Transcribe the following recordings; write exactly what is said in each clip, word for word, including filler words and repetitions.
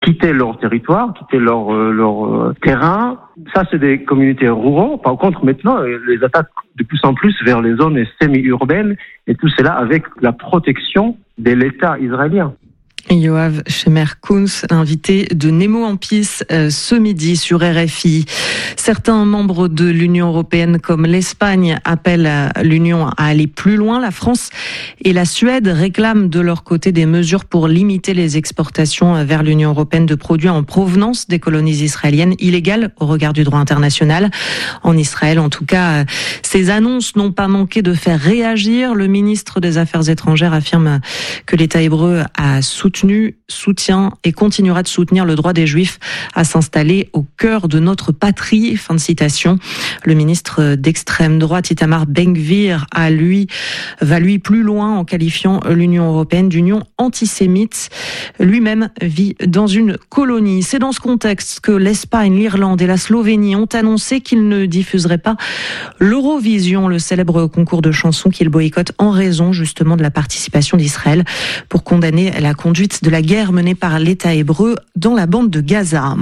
quitter leur territoire, quitter leur, euh, leur euh, terrain. Ça, c'est des communautés rurales. Par contre, maintenant, les attaques de plus en plus vers les zones semi-urbaines et tout cela avec la protection de l'État israélien. Yoav Shemer-Kunz, invité de Nemo en Pisse euh, ce midi sur R F I. Certains membres de l'Union européenne comme l'Espagne appellent l'Union à aller plus loin. La France et la Suède réclament de leur côté des mesures pour limiter les exportations vers l'Union européenne de produits en provenance des colonies israéliennes illégales au regard du droit international. En Israël, en tout cas, ces annonces n'ont pas manqué de faire réagir. Le ministre des Affaires étrangères affirme que l'État hébreu a soutenu soutenu, soutient et continuera de soutenir le droit des Juifs à s'installer au cœur de notre patrie. Fin de citation. Le ministre d'extrême droite, Itamar Ben-Gvir, a lui, va lui plus loin en qualifiant l'Union européenne d'union antisémite. Lui-même vit dans une colonie. C'est dans ce contexte que l'Espagne, l'Irlande et la Slovénie ont annoncé qu'ils ne diffuseraient pas l'Eurovision, le célèbre concours de chansons qu'ils boycottent en raison justement de la participation d'Israël pour condamner la conduite de la guerre menée par l'État hébreu dans la bande de Gaza.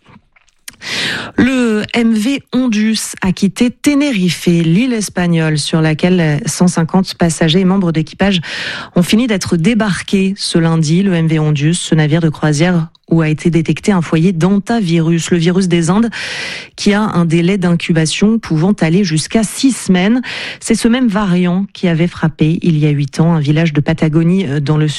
Le M V Ondus a quitté Tenerife, l'île espagnole sur laquelle cent cinquante passagers et membres d'équipage ont fini d'être débarqués ce lundi. Le M V Ondus, ce navire de croisière où a été détecté un foyer d'hantavirus, le virus des Indes, qui a un délai d'incubation pouvant aller jusqu'à six semaines. C'est ce même variant qui avait frappé il y a huit ans un village de Patagonie dans le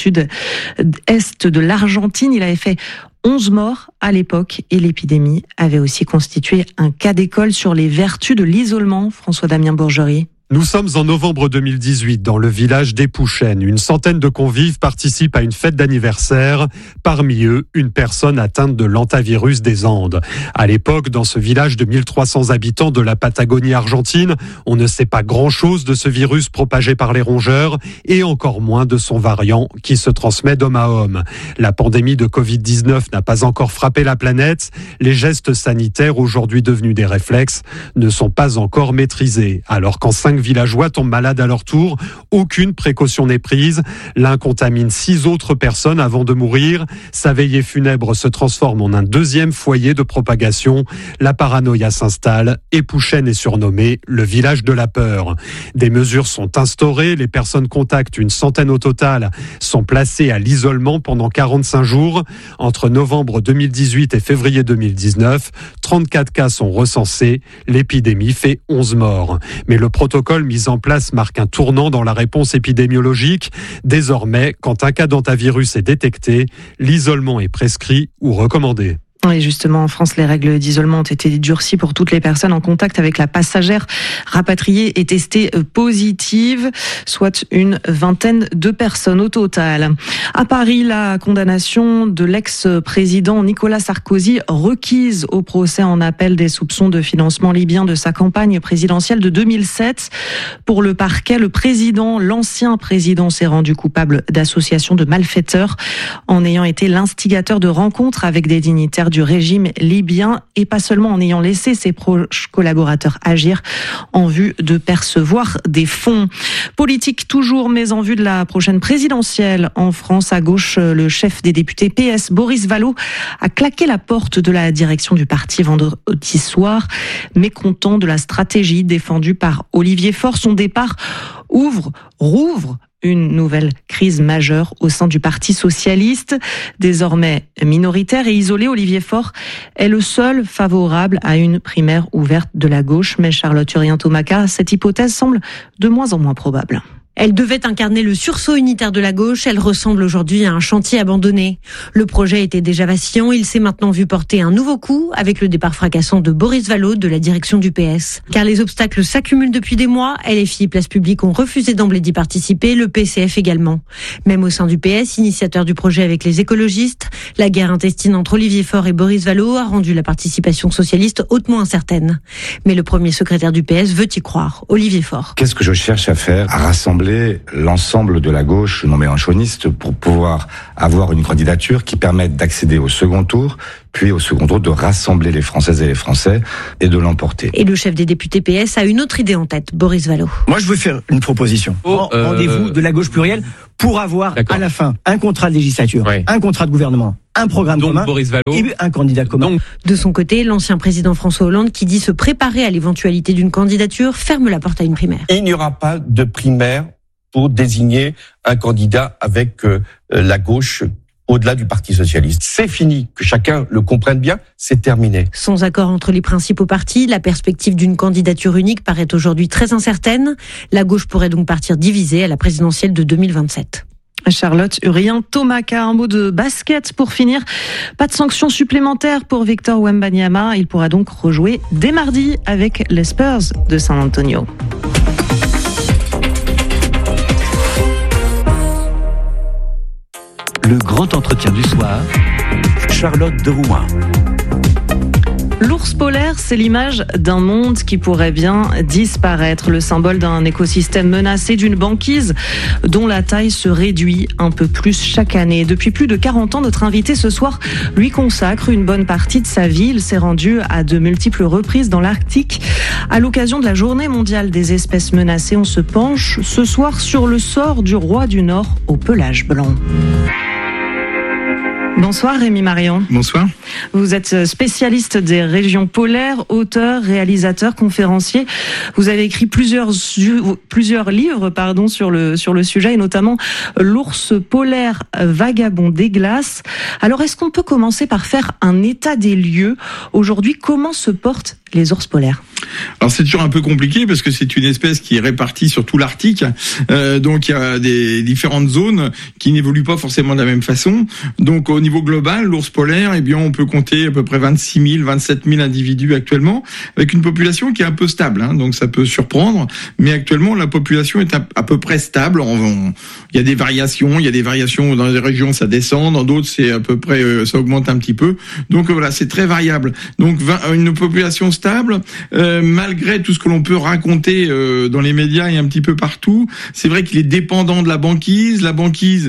sud-est de l'Argentine. Il avait fait onze morts à l'époque et l'épidémie avait aussi constitué un cas d'école sur les vertus de l'isolement. François-Damien Bourgerie. Nous sommes en novembre deux mille dix-huit dans le village d'Épouchènes. Une centaine de convives participent à une fête d'anniversaire. Parmi eux, une personne atteinte de l'hantavirus des Andes. À l'époque, dans ce village de mille trois cents habitants de la Patagonie argentine, on ne sait pas grand-chose de ce virus propagé par les rongeurs et encore moins de son variant qui se transmet d'homme à homme. La pandémie de covid dix-neuf n'a pas encore frappé la planète. Les gestes sanitaires, aujourd'hui devenus des réflexes, ne sont pas encore maîtrisés. Alors qu'en cinq villageois tombent malades à leur tour, aucune précaution n'est prise. L'un contamine six autres personnes avant de mourir. Sa veillée funèbre se transforme en un deuxième foyer de propagation. La paranoïa s'installe. Épouchènes est surnommé le village de la peur. Des mesures sont instaurées. Les personnes contacts, une centaine au total, sont placées à l'isolement pendant quarante-cinq jours. Entre novembre deux mille dix-huit et février deux mille dix-neuf, trente-quatre cas sont recensés. L'épidémie fait onze morts. Mais le protocole mis en place marque un tournant dans la réponse épidémiologique. Désormais, quand un cas d'hantavirus est détecté, l'isolement est prescrit ou recommandé. Et justement, en France, les règles d'isolement ont été durcies pour toutes les personnes en contact avec la passagère rapatriée et testée positive, soit une vingtaine de personnes au total. À Paris, la condamnation de l'ex-président Nicolas Sarkozy requise au procès en appel des soupçons de financement libyen de sa campagne présidentielle de deux mille sept. Pour le parquet, le président, l'ancien président, s'est rendu coupable d'association de malfaiteurs en ayant été l'instigateur de rencontres avec des dignitaires du régime libyen et pas seulement en ayant laissé ses proches collaborateurs agir en vue de percevoir des fonds. Politique toujours, mais en vue de la prochaine présidentielle en France. À gauche, le chef des députés P S, Boris Vallaud, a claqué la porte de la direction du parti vendredi soir, mécontent de la stratégie défendue par Olivier Faure. Son départ ouvre, rouvre une nouvelle crise majeure au sein du Parti socialiste. Désormais minoritaire et isolé, Olivier Faure est le seul favorable à une primaire ouverte de la gauche. Mais Charlotte Urien-Thomaca, cette hypothèse semble de moins en moins probable. Elle devait incarner le sursaut unitaire de la gauche. Elle ressemble aujourd'hui à un chantier abandonné. Le projet était déjà vacillant. Il s'est maintenant vu porter un nouveau coup avec le départ fracassant de Boris Vallaud de la direction du P S. Car les obstacles s'accumulent depuis des mois. L F I et Place Publique ont refusé d'emblée d'y participer. Le P C F également. Même au sein du P S, initiateur du projet avec les écologistes, la guerre intestine entre Olivier Faure et Boris Vallaud a rendu la participation socialiste hautement incertaine. Mais le premier secrétaire du P S veut y croire. Olivier Faure. Qu'est-ce que je cherche à faire? À rassembler l'ensemble de la gauche non mélenchoniste pour pouvoir avoir une candidature qui permette d'accéder au second tour, puis au second tour de rassembler les Françaises et les Français et de l'emporter. Et le chef des députés P S a une autre idée en tête, Boris Vallaud. Moi, je veux faire une proposition. Oh, euh... Rendez-vous de la gauche plurielle pour avoir D'accord. à la fin un contrat de législature, oui. un contrat de gouvernement un programme donc commun Boris Vallaud, et un candidat commun. Donc, de son côté, l'ancien président François Hollande, qui dit se préparer à l'éventualité d'une candidature, ferme la porte à une primaire. Il n'y aura pas de primaire pour désigner un candidat avec euh, la gauche au-delà du Parti socialiste. C'est fini, que chacun le comprenne bien, c'est terminé. Sans accord entre les principaux partis, la perspective d'une candidature unique paraît aujourd'hui très incertaine. La gauche pourrait donc partir divisée à la présidentielle de deux mille vingt-sept. Charlotte Urien, Thomas K, un mot de basket pour finir. Pas de sanctions supplémentaires pour Victor Wembanyama. Il pourra donc rejouer dès mardi avec les Spurs de San Antonio. Le grand entretien du soir, Charlotte Drouin. L'ours polaire, c'est l'image d'un monde qui pourrait bien disparaître, le symbole d'un écosystème menacé, d'une banquise dont la taille se réduit un peu plus chaque année. Depuis plus de quarante ans, notre invité ce soir lui consacre une bonne partie de sa vie. Il s'est rendu à de multiples reprises dans l'Arctique. À l'occasion de la Journée mondiale des espèces menacées, on se penche ce soir sur le sort du roi du Nord au pelage blanc. Bonsoir Rémi Marion. Bonsoir. Vous êtes spécialiste des régions polaires, auteur, réalisateur, conférencier. Vous avez écrit plusieurs plusieurs livres pardon sur le sur le sujet et notamment L'ours polaire vagabond des glaces. Alors est-ce qu'on peut commencer par faire un état des lieux aujourd'hui? Comment se portent les ours polaires? Alors c'est toujours un peu compliqué parce que c'est une espèce qui est répartie sur tout l'Arctique, euh, donc il y a des différentes zones qui n'évoluent pas forcément de la même façon. Donc au niveau global, l'ours polaire, eh bien on peut compter à peu près vingt-six mille, vingt-sept mille individus actuellement, avec une population qui est un peu stable. Hein, donc ça peut surprendre, mais actuellement la population est à, à peu près stable. On, on, il y a des variations, il y a des variations dans des régions ça descend, dans d'autres c'est à peu près euh, ça augmente un petit peu. Donc voilà, c'est très variable. Donc une population stable. Euh, malgré tout ce que l'on peut raconter euh, dans les médias et un petit peu partout, c'est vrai qu'il est dépendant de la banquise. La banquise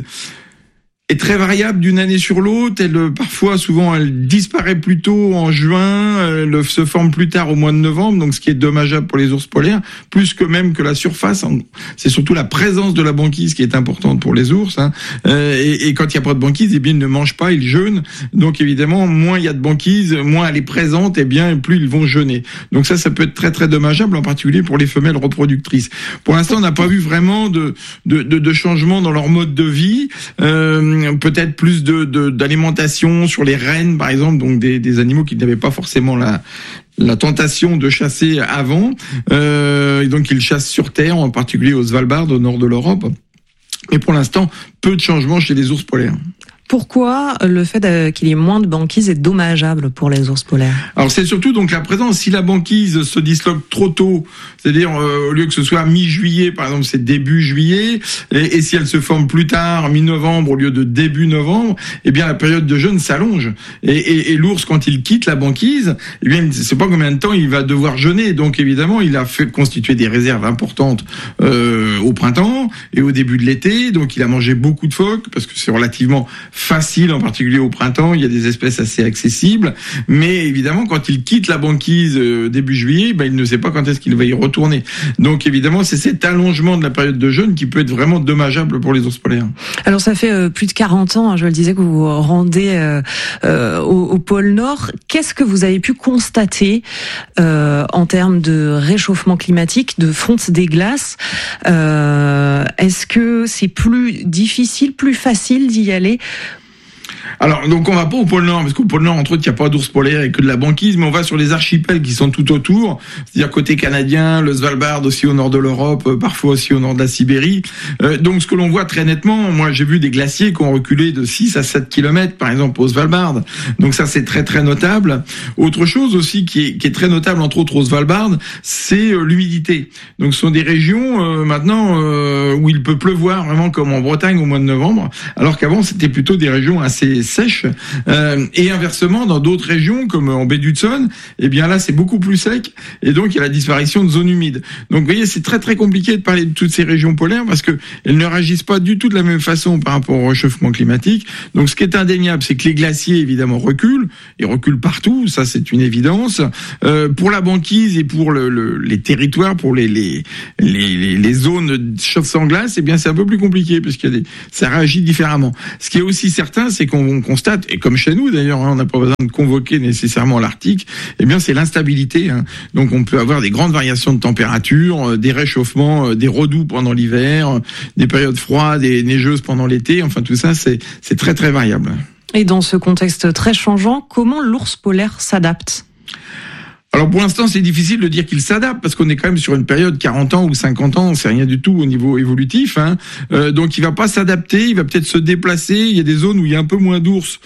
est très variable d'une année sur l'autre. Elle, parfois, souvent, elle disparaît plus tôt en juin, elle se forme plus tard au mois de novembre, donc ce qui est dommageable pour les ours polaires, plus que même que la surface. C'est surtout la présence de la banquise qui est importante pour les ours. Hein. Euh, et, et quand il n'y a pas de banquise, eh bien, ils ne mangent pas, ils jeûnent. Donc, évidemment, moins il y a de banquise, moins elle est présente, eh bien, plus ils vont jeûner. Donc ça, ça peut être très, très dommageable, en particulier pour les femelles reproductrices. Pour l'instant, on n'a pas vu vraiment de, de, de, de changement dans leur mode de vie. Euh, peut-être plus de, de d'alimentation sur les rennes par exemple, donc des, des animaux qui n'avaient pas forcément la la tentation de chasser avant, euh, et donc ils chassent sur terre, en particulier au Svalbard, au nord de l'Europe. Mais pour l'instant, peu de changements chez les ours polaires. Pourquoi le fait qu'il y ait moins de banquise est dommageable pour les ours polaires? Alors c'est surtout donc la présence. Si la banquise se disloque trop tôt, c'est-à-dire euh, au lieu que ce soit mi-juillet, par exemple, c'est début juillet, et, et si elle se forme plus tard, mi-novembre au lieu de début novembre, eh bien la période de jeûne s'allonge. Et, et, et l'ours, quand il quitte la banquise, eh bien, c'est pas combien de temps il va devoir jeûner. Donc évidemment, il a fait constituer des réserves importantes euh, au printemps et au début de l'été. Donc il a mangé beaucoup de phoques parce que c'est relativement facile, en particulier au printemps, il y a des espèces assez accessibles, mais évidemment quand il quitte la banquise euh, début juillet, ben, il ne sait pas quand est-ce qu'il va y retourner. Donc évidemment c'est cet allongement de la période de jeûne qui peut être vraiment dommageable pour les ours polaires. Alors ça fait euh, plus de quarante ans, hein, je le disais, que vous vous rendez euh, euh, au, au pôle Nord. Qu'est-ce que vous avez pu constater euh, en termes de réchauffement climatique, de fonte des glaces? euh, Est-ce que c'est plus difficile, plus facile d'y aller? Alors, donc on va pas au pôle Nord, parce qu'au pôle Nord, entre autres, il n'y a pas d'ours polaire et que de la banquise, mais on va sur les archipels qui sont tout autour, c'est-à-dire côté canadien, le Svalbard aussi au nord de l'Europe, parfois aussi au nord de la Sibérie. Euh, donc ce que l'on voit très nettement, moi j'ai vu des glaciers qui ont reculé de six à sept kilomètres, par exemple au Svalbard. Donc ça c'est très très notable. Autre chose aussi qui est, qui est très notable, entre autres au Svalbard, c'est euh, l'humidité. Donc ce sont des régions euh, maintenant euh, où il peut pleuvoir vraiment comme en Bretagne au mois de novembre, alors qu'avant c'était plutôt des régions assez sèches. Euh, et inversement, dans d'autres régions, comme en baie d'Hudson, eh bien là, c'est beaucoup plus sec, et donc il y a la disparition de zones humides. Donc vous voyez, c'est très très compliqué de parler de toutes ces régions polaires, parce que elles ne réagissent pas du tout de la même façon par rapport au réchauffement climatique. Donc ce qui est indéniable, c'est que les glaciers, évidemment, reculent, et reculent partout, ça c'est une évidence. Euh, pour la banquise et pour le, le, les territoires, pour les, les, les, les zones chaudes sans glace, eh bien c'est un peu plus compliqué, parce qu'il y a des, ça réagit différemment. Ce qui est aussi certain, c'est qu'on qu'on constate, et comme chez nous d'ailleurs, hein, on n'a pas besoin de convoquer nécessairement l'Arctique, eh bien c'est l'instabilité. Hein. Donc on peut avoir des grandes variations de température, euh, des réchauffements, euh, des redoux pendant l'hiver, euh, des périodes froides et neigeuses pendant l'été. Enfin tout ça, c'est, c'est très très variable. Et dans ce contexte très changeant, comment l'ours polaire s'adapte ? Alors pour l'instant, c'est difficile de dire qu'il s'adapte parce qu'on est quand même sur une période quarante ans ou cinquante ans, c'est rien du tout au niveau évolutif. Hein. Euh, donc il va pas s'adapter, il va peut-être se déplacer. Il y a des zones où il y a un peu moins d'ours.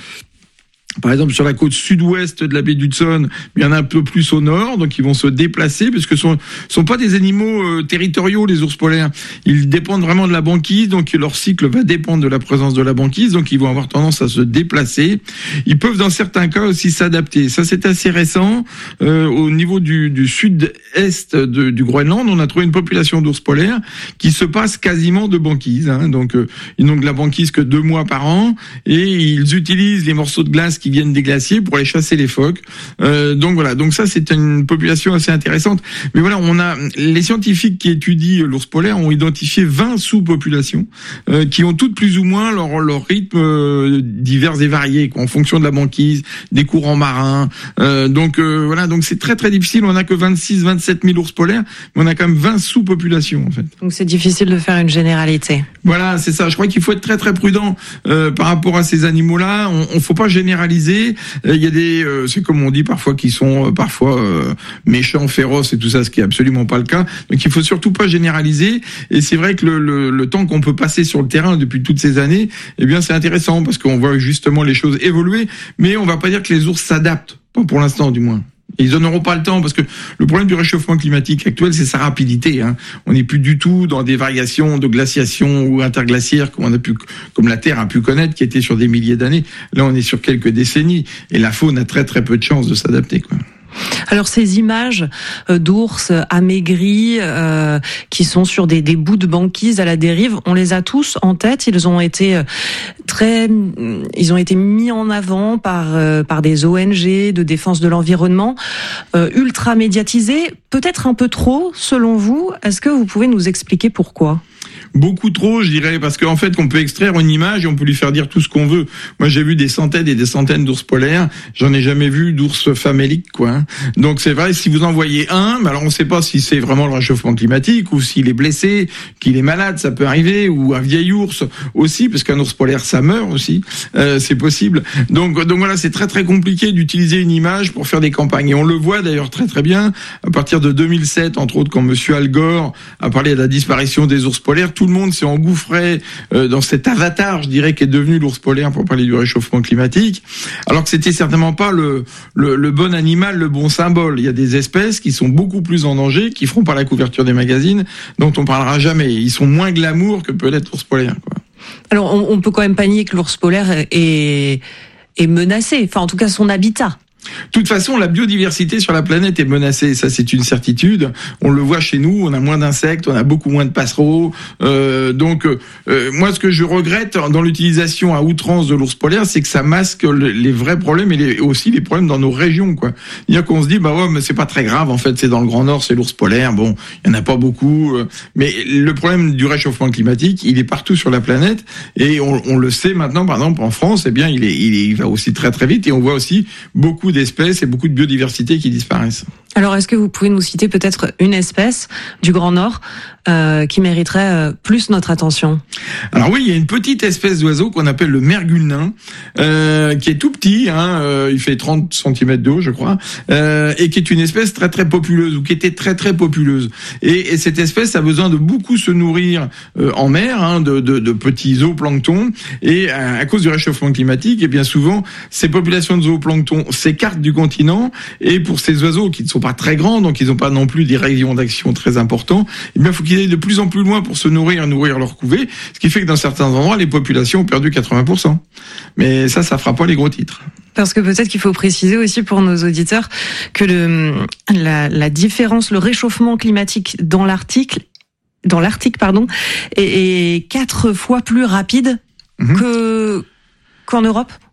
Par exemple, sur la côte sud-ouest de la baie d'Hudson, il y en a un peu plus au nord, donc ils vont se déplacer, parce que ce sont, sont pas des animaux euh, territoriaux, les ours polaires. Ils dépendent vraiment de la banquise, donc leur cycle va dépendre de la présence de la banquise, donc ils vont avoir tendance à se déplacer. Ils peuvent, dans certains cas, aussi s'adapter. Ça, c'est assez récent. Euh, au niveau du, du sud-est de, du Groenland, on a trouvé une population d'ours polaires qui se passe quasiment de banquise. Hein. Donc, euh, ils n'ont de la banquise que deux mois par an, et ils utilisent les morceaux de glace qui viennent des glaciers pour aller chasser les phoques. Euh, donc voilà, donc ça c'est une population assez intéressante. Mais voilà, on a les scientifiques qui étudient l'ours polaire ont identifié vingt sous-populations euh, qui ont toutes plus ou moins leur leur rythme euh, divers et variés, quoi, en fonction de la banquise, des courants marins. Euh, donc euh, voilà, donc c'est très très difficile. On a que vingt-six, vingt-sept mille ours polaires, mais on a quand même vingt sous-populations en fait. Donc c'est difficile de faire une généralité. Voilà, c'est ça. Je crois qu'il faut être très très prudent euh, par rapport à ces animaux-là. On, on faut pas généraliser. Il y a des, euh, c'est comme on dit parfois, qui sont euh, parfois euh, méchants, féroces et tout ça, ce qui est absolument pas le cas. Donc il faut surtout pas généraliser. Et c'est vrai que le, le, le temps qu'on peut passer sur le terrain depuis toutes ces années, eh bien c'est intéressant parce qu'on voit justement les choses évoluer. Mais on va pas dire que les ours s'adaptent, pas pour l'instant du moins. Ils n'auront pas le temps parce que le problème du réchauffement climatique actuel, c'est sa rapidité. Hein. On n'est plus du tout dans des variations de glaciation ou interglaciaires comme on a pu, comme la Terre a pu connaître, qui étaient sur des milliers d'années. Là, on est sur quelques décennies et la faune a très très peu de chances de s'adapter, quoi. Alors ces images d'ours amaigris euh, qui sont sur des, des bouts de banquise à la dérive, on les a tous en tête. Ils ont été très, ils ont été mis en avant par euh, par des O N G de défense de l'environnement, euh, ultra médiatisés, peut-être un peu trop selon vous. Est-ce que vous pouvez nous expliquer pourquoi ? Beaucoup trop, je dirais, parce qu'en fait, qu'on peut extraire une image et on peut lui faire dire tout ce qu'on veut. Moi, j'ai vu des centaines et des centaines d'ours polaires. J'en ai jamais vu d'ours faméliques, quoi. Donc, c'est vrai, si vous en voyez un, mais alors on ne sait pas si c'est vraiment le réchauffement climatique ou s'il est blessé, qu'il est malade, ça peut arriver, ou un vieil ours aussi, parce qu'un ours polaire, ça meurt aussi. Euh, c'est possible. Donc, donc voilà, c'est très très compliqué d'utiliser une image pour faire des campagnes. Et on le voit d'ailleurs très très bien à partir de deux mille sept, entre autres, quand Monsieur Al Gore a parlé de la disparition des ours polaires. Tout le monde s'est engouffré euh, dans cet avatar, je dirais, qui est devenu l'ours polaire pour parler du réchauffement climatique, alors que c'était certainement pas le, le, le bon animal, le bon symbole. Il y a des espèces qui sont beaucoup plus en danger, qui feront pas la couverture des magazines, dont on parlera jamais. Ils sont moins glamour que peut l'être l'ours polaire, quoi. Alors, on, on peut quand même pas nier que l'ours polaire est, est menacé, enfin en tout cas son habitat. De toute façon, la biodiversité sur la planète est menacée, ça c'est une certitude. On le voit chez nous, on a moins d'insectes, on a beaucoup moins de passereaux. Euh, donc, euh, moi, ce que je regrette dans l'utilisation à outrance de l'ours polaire, c'est que ça masque les vrais problèmes et les, aussi les problèmes dans nos régions, quoi. C'est-à-dire qu'on se dit, bah ouais, mais c'est pas très grave. En fait, c'est dans le Grand Nord, c'est l'ours polaire. Bon, il y en a pas beaucoup, mais le problème du réchauffement climatique, il est partout sur la planète et on, on le sait maintenant. Par exemple, en France, eh bien, il est, il, est, il va aussi très très vite et on voit aussi beaucoup d'espèces et beaucoup de biodiversité qui disparaissent. Alors, est-ce que vous pouvez nous citer peut-être une espèce du Grand Nord euh, qui mériterait euh, plus notre attention? Alors oui, il y a une petite espèce d'oiseau qu'on appelle le mergule nain, euh, qui est tout petit, hein, euh, il fait trente centimètres de haut, je crois, euh, et qui est une espèce très très populeuse, ou qui était très très populeuse. Et, et cette espèce a besoin de beaucoup se nourrir euh, en mer, hein, de, de, de petits zooplanctons, et à, à cause du réchauffement climatique, et bien souvent, ces populations de zooplancton s'écartent du continent, et pour ces oiseaux qui ne sont pas très grands, donc ils n'ont pas non plus des rayons d'action très importants, eh bien, il faut qu'ils aillent de plus en plus loin pour se nourrir, nourrir leur couvée, ce qui fait que dans certains endroits, les populations ont perdu quatre-vingts pour cent. Mais ça, ça fera pas les gros titres. Parce que peut-être qu'il faut préciser aussi pour nos auditeurs que le, la, la différence, le réchauffement climatique dans l'Arctique, dans l'Arctique, pardon, est, est quatre fois plus rapide mmh. que, qu'en Europe.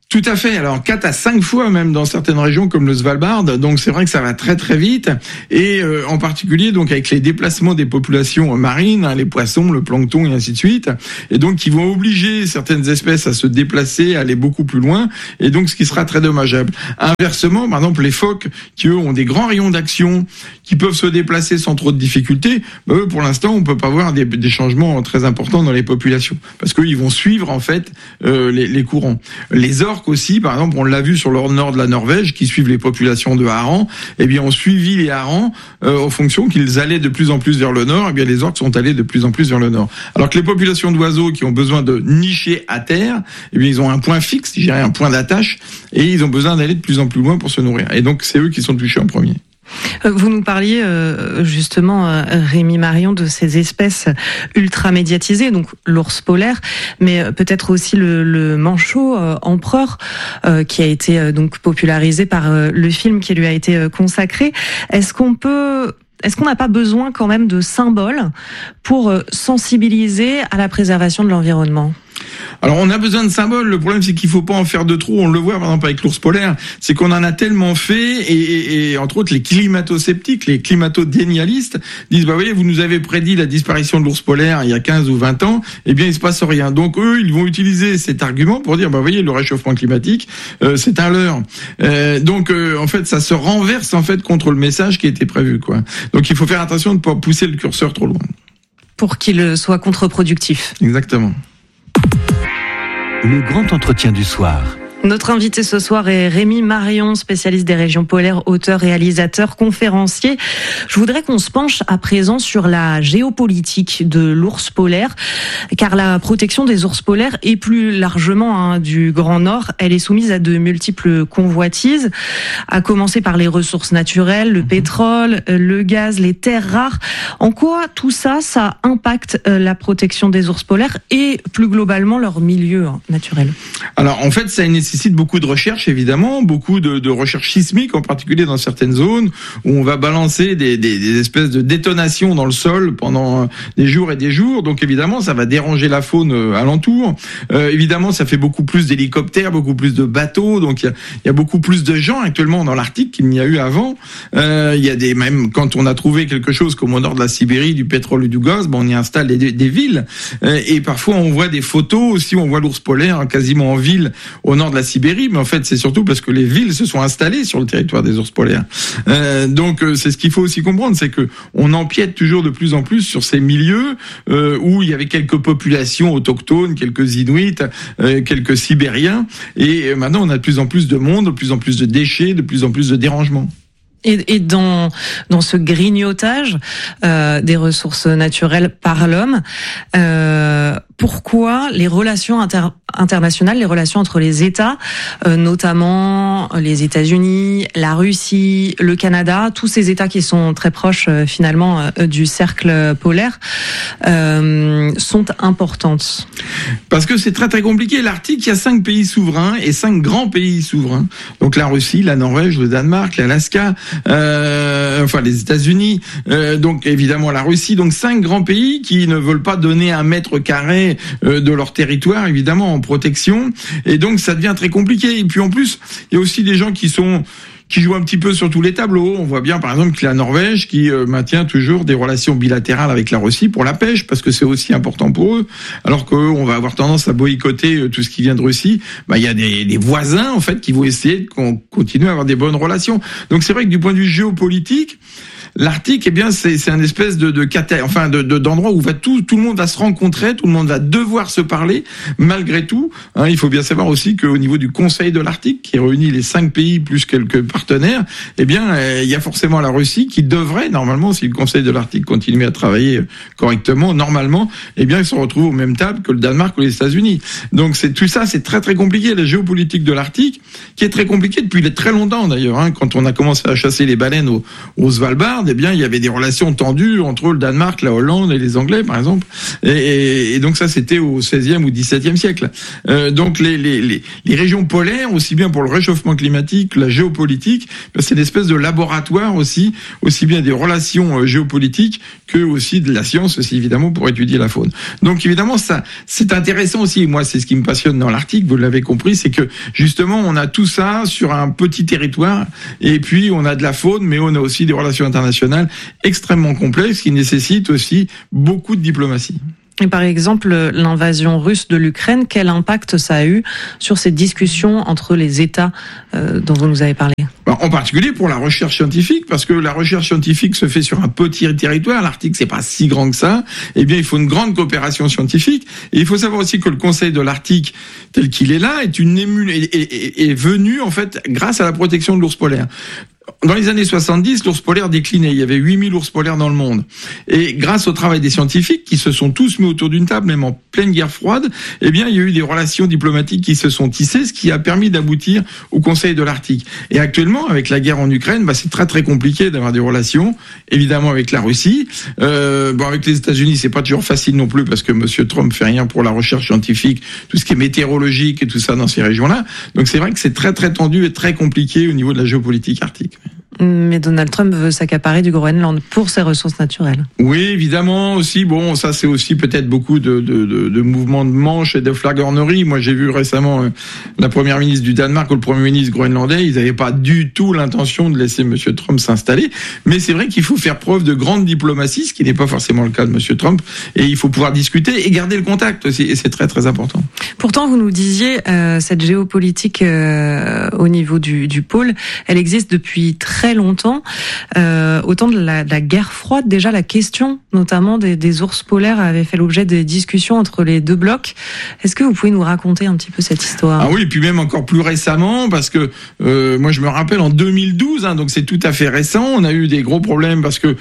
Tout à fait. Alors quatre à cinq fois même dans certaines régions comme le Svalbard. Donc c'est vrai que ça va très très vite. Et euh, en particulier donc avec les déplacements des populations marines, hein, les poissons, le plancton et ainsi de suite. Et donc qui vont obliger certaines espèces à se déplacer, à aller beaucoup plus loin. Et donc ce qui sera très dommageable. Inversement, par exemple les phoques qui eux ont des grands rayons d'action, qui peuvent se déplacer sans trop de difficultés. Bah, eux pour l'instant on peut pas voir des, des changements très importants dans les populations parce qu'eux ils vont suivre en fait euh, les, les courants. Les orques aussi, par exemple, on l'a vu sur le nord de la Norvège, qui suivent les populations de harengs, eh bien, ont suivi les harengs euh, en fonction qu'ils allaient de plus en plus vers le nord, eh bien, les orques sont allés de plus en plus vers le nord. Alors que les populations d'oiseaux qui ont besoin de nicher à terre, eh bien, ils ont un point fixe, je dirais un point d'attache, et ils ont besoin d'aller de plus en plus loin pour se nourrir. Et donc, c'est eux qui sont touchés en premier. Vous nous parliez euh, justement, euh, Rémi Marion, de ces espèces ultra médiatisées, donc l'ours polaire, mais peut-être aussi le, le manchot euh, empereur, euh, qui a été euh, donc popularisé par euh, le film qui lui a été euh, consacré. Est-ce qu'on peut, est-ce qu'on n'a pas besoin quand même de symboles pour euh, sensibiliser à la préservation de l'environnement ? Alors on a besoin de symboles. Le problème c'est qu'il faut pas en faire de trop. On le voit par exemple avec l'ours polaire, c'est qu'on en a tellement fait et, et, et entre autres les climato-sceptiques, les climato-dénialistes disent bah voyez vous nous avez prédit la disparition de l'ours polaire il y a quinze ou vingt ans, eh bien il se passe rien. Donc eux ils vont utiliser cet argument pour dire bah voyez le réchauffement climatique euh, c'est un leurre. Euh, donc euh, en fait ça se renverse en fait contre le message qui était prévu quoi. Donc il faut faire attention de ne pas pousser le curseur trop loin. Pour qu'il soit contre-productif. Exactement. Le grand entretien du soir. Notre invité ce soir est Rémi Marion, spécialiste des régions polaires, auteur, réalisateur, conférencier. Je voudrais qu'on se penche à présent sur la géopolitique de l'ours polaire, car la protection des ours polaires et plus largement hein, du Grand Nord, elle est soumise à de multiples convoitises, à commencer par les ressources naturelles, le pétrole, le gaz, les terres rares. En quoi tout ça, ça impacte la protection des ours polaires et plus globalement leur milieu naturel ? Alors en fait, ça a une nécessite beaucoup de recherche, évidemment, beaucoup de, de recherche sismique, en particulier dans certaines zones où on va balancer des, des, des espèces de détonations dans le sol pendant des jours et des jours. Donc évidemment, ça va déranger la faune alentour. Euh, évidemment, ça fait beaucoup plus d'hélicoptères, beaucoup plus de bateaux. Donc il y a, y a beaucoup plus de gens actuellement dans l'Arctique qu'il n'y a eu avant. Euh, il y a des même quand on a trouvé quelque chose comme au nord de la Sibérie, du pétrole ou du gaz, bon, on y installe des, des villes. Euh, et parfois on voit des photos aussi, on voit l'ours polaire quasiment en ville au nord de la Sibérie, mais en fait c'est surtout parce que les villes se sont installées sur le territoire des ours polaires. Euh, donc c'est ce qu'il faut aussi comprendre, c'est que on empiète toujours de plus en plus sur ces milieux euh, où il y avait quelques populations autochtones, quelques Inuits, euh, quelques Sibériens, et maintenant on a de plus en plus de monde, de plus en plus de déchets, de plus en plus de dérangements. Et, et dans dans ce grignotage euh, des ressources naturelles par l'homme, euh, pourquoi les relations inter, internationales, les relations entre les États, euh, notamment les États-Unis, la Russie, le Canada, tous ces États qui sont très proches euh, finalement euh, du cercle polaire, euh, sont importantes? Parce que c'est très très compliqué. L'Arctique, il y a cinq pays souverains et cinq grands pays souverains. Donc la Russie, la Norvège, le Danemark, l'Alaska. Euh, enfin les États-Unis, euh, donc évidemment la Russie, donc cinq grands pays qui ne veulent pas donner un mètre carré euh, de leur territoire évidemment en protection, et donc ça devient très compliqué. Et puis en plus il y a aussi des gens qui sont qui jouent un petit peu sur tous les tableaux. On voit bien par exemple que la Norvège qui euh, maintient toujours des relations bilatérales avec la Russie pour la pêche, parce que c'est aussi important pour eux, alors qu'eux on va avoir tendance à boycotter euh, tout ce qui vient de Russie. Bah il y a des, des voisins en fait qui vont essayer de continuer à avoir des bonnes relations. Donc c'est vrai que du point de vue géopolitique, l'Arctique, eh bien, c'est, c'est un espèce de, de, cata, enfin, de, de, d'endroit où va tout, tout le monde va se rencontrer, tout le monde va devoir se parler, malgré tout. Hein, il faut bien savoir aussi qu'au niveau du Conseil de l'Arctique, qui réunit les cinq pays plus quelques partenaires, eh bien, euh, il y a forcément la Russie qui devrait, normalement, si le Conseil de l'Arctique continue à travailler correctement, normalement, eh bien, ils se retrouvent aux mêmes tables que le Danemark ou les États-Unis. Donc, c'est tout ça, c'est très très compliqué. La géopolitique de l'Arctique, qui est très compliquée depuis très longtemps d'ailleurs. Hein, quand on a commencé à chasser les baleines au, au Svalbard, regarde, eh bien, il y avait des relations tendues entre le Danemark, la Hollande et les Anglais, par exemple. Et, et, et donc ça, c'était au seizième ou dix-septième siècle. Euh, donc les, les, les, les régions polaires, aussi bien pour le réchauffement climatique, la géopolitique, ben, c'est une espèce de laboratoire aussi, aussi bien des relations euh, géopolitiques que aussi de la science, aussi évidemment, pour étudier la faune. Donc évidemment, ça, c'est intéressant aussi. Moi, c'est ce qui me passionne dans l'Arctique, vous l'avez compris, c'est que justement, on a tout ça sur un petit territoire, et puis on a de la faune, mais on a aussi des relations internationales extrêmement complexes qui nécessitent aussi beaucoup de diplomatie. Et par exemple, l'invasion russe de l'Ukraine, quel impact ça a eu sur ces discussions entre les États euh, dont vous nous avez parlé ? En particulier pour la recherche scientifique, parce que la recherche scientifique se fait sur un petit territoire. L'Arctique, c'est pas si grand que ça. Eh bien, il faut une grande coopération scientifique. Et il faut savoir aussi que le Conseil de l'Arctique, tel qu'il est là, est une émule, est, est, est venu en fait grâce à la protection de l'ours polaire. Dans les années soixante-dix, l'ours polaire déclinait. Il y avait huit mille ours polaires dans le monde. Et grâce au travail des scientifiques, qui se sont tous mis autour d'une table, même en pleine guerre froide, eh bien, il y a eu des relations diplomatiques qui se sont tissées, ce qui a permis d'aboutir au Conseil de l'Arctique. Et actuellement, avec la guerre en Ukraine, bah, c'est très très compliqué d'avoir des relations, évidemment avec la Russie. Euh, bon, avec les États-Unis, c'est pas toujours facile non plus, parce que Monsieur Trump fait rien pour la recherche scientifique, tout ce qui est météorologique et tout ça dans ces régions-là. Donc c'est vrai que c'est très très tendu et très compliqué au niveau de la géopolitique arctique. Mais Donald Trump veut s'accaparer du Groenland pour ses ressources naturelles. Oui, évidemment aussi. Bon, ça c'est aussi peut-être beaucoup de, de, de, de mouvements de manche et de flagornerie. Moi, j'ai vu récemment euh, la première ministre du Danemark ou le premier ministre groenlandais. Ils n'avaient pas du tout l'intention de laisser Monsieur Trump s'installer. Mais c'est vrai qu'il faut faire preuve de grande diplomatie, ce qui n'est pas forcément le cas de Monsieur Trump. Et il faut pouvoir discuter et garder le contact aussi. Et c'est très très important. Pourtant, vous nous disiez euh, cette géopolitique euh, au niveau du, du pôle, elle existe depuis très longtemps, euh, au temps de la, de la guerre froide. Déjà, la question, notamment des, des ours polaires, avait fait l'objet des discussions entre les deux blocs. Est-ce que vous pouvez nous raconter un petit peu cette histoire ? Ah oui, et puis même encore plus récemment, parce que euh, moi je me rappelle en deux mille douze, hein, donc c'est tout à fait récent, on a eu des gros problèmes parce que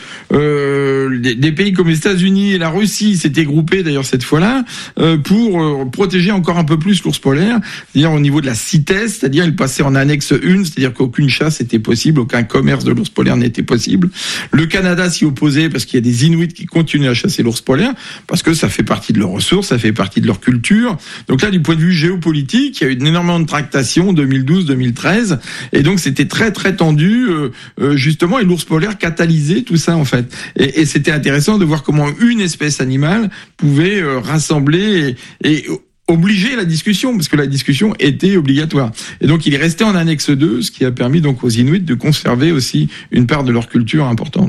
euh, des, des pays comme les États-Unis et la Russie s'étaient groupés d'ailleurs cette fois-là euh, pour euh, protéger encore un peu plus l'ours polaire, c'est-à-dire au niveau de la CITES, c'est-à-dire il passait en annexe un, c'est-à-dire qu'aucune chasse était possible, aucun commerce de l'ours polaire n'était possible. Le Canada s'y opposait parce qu'il y a des Inuits qui continuent à chasser l'ours polaire parce que ça fait partie de leurs ressources, ça fait partie de leur culture. Donc là, du point de vue géopolitique, il y a eu énormément de tractations deux mille douze deux mille treize et donc c'était très très tendu euh, euh, justement, et l'ours polaire catalysait tout ça en fait. Et, et c'était intéressant de voir comment une espèce animale pouvait euh, rassembler et, et obliger la discussion, parce que la discussion était obligatoire. Et donc, il est resté en annexe deux, ce qui a permis donc aux Inuits de conserver aussi une part de leur culture importante.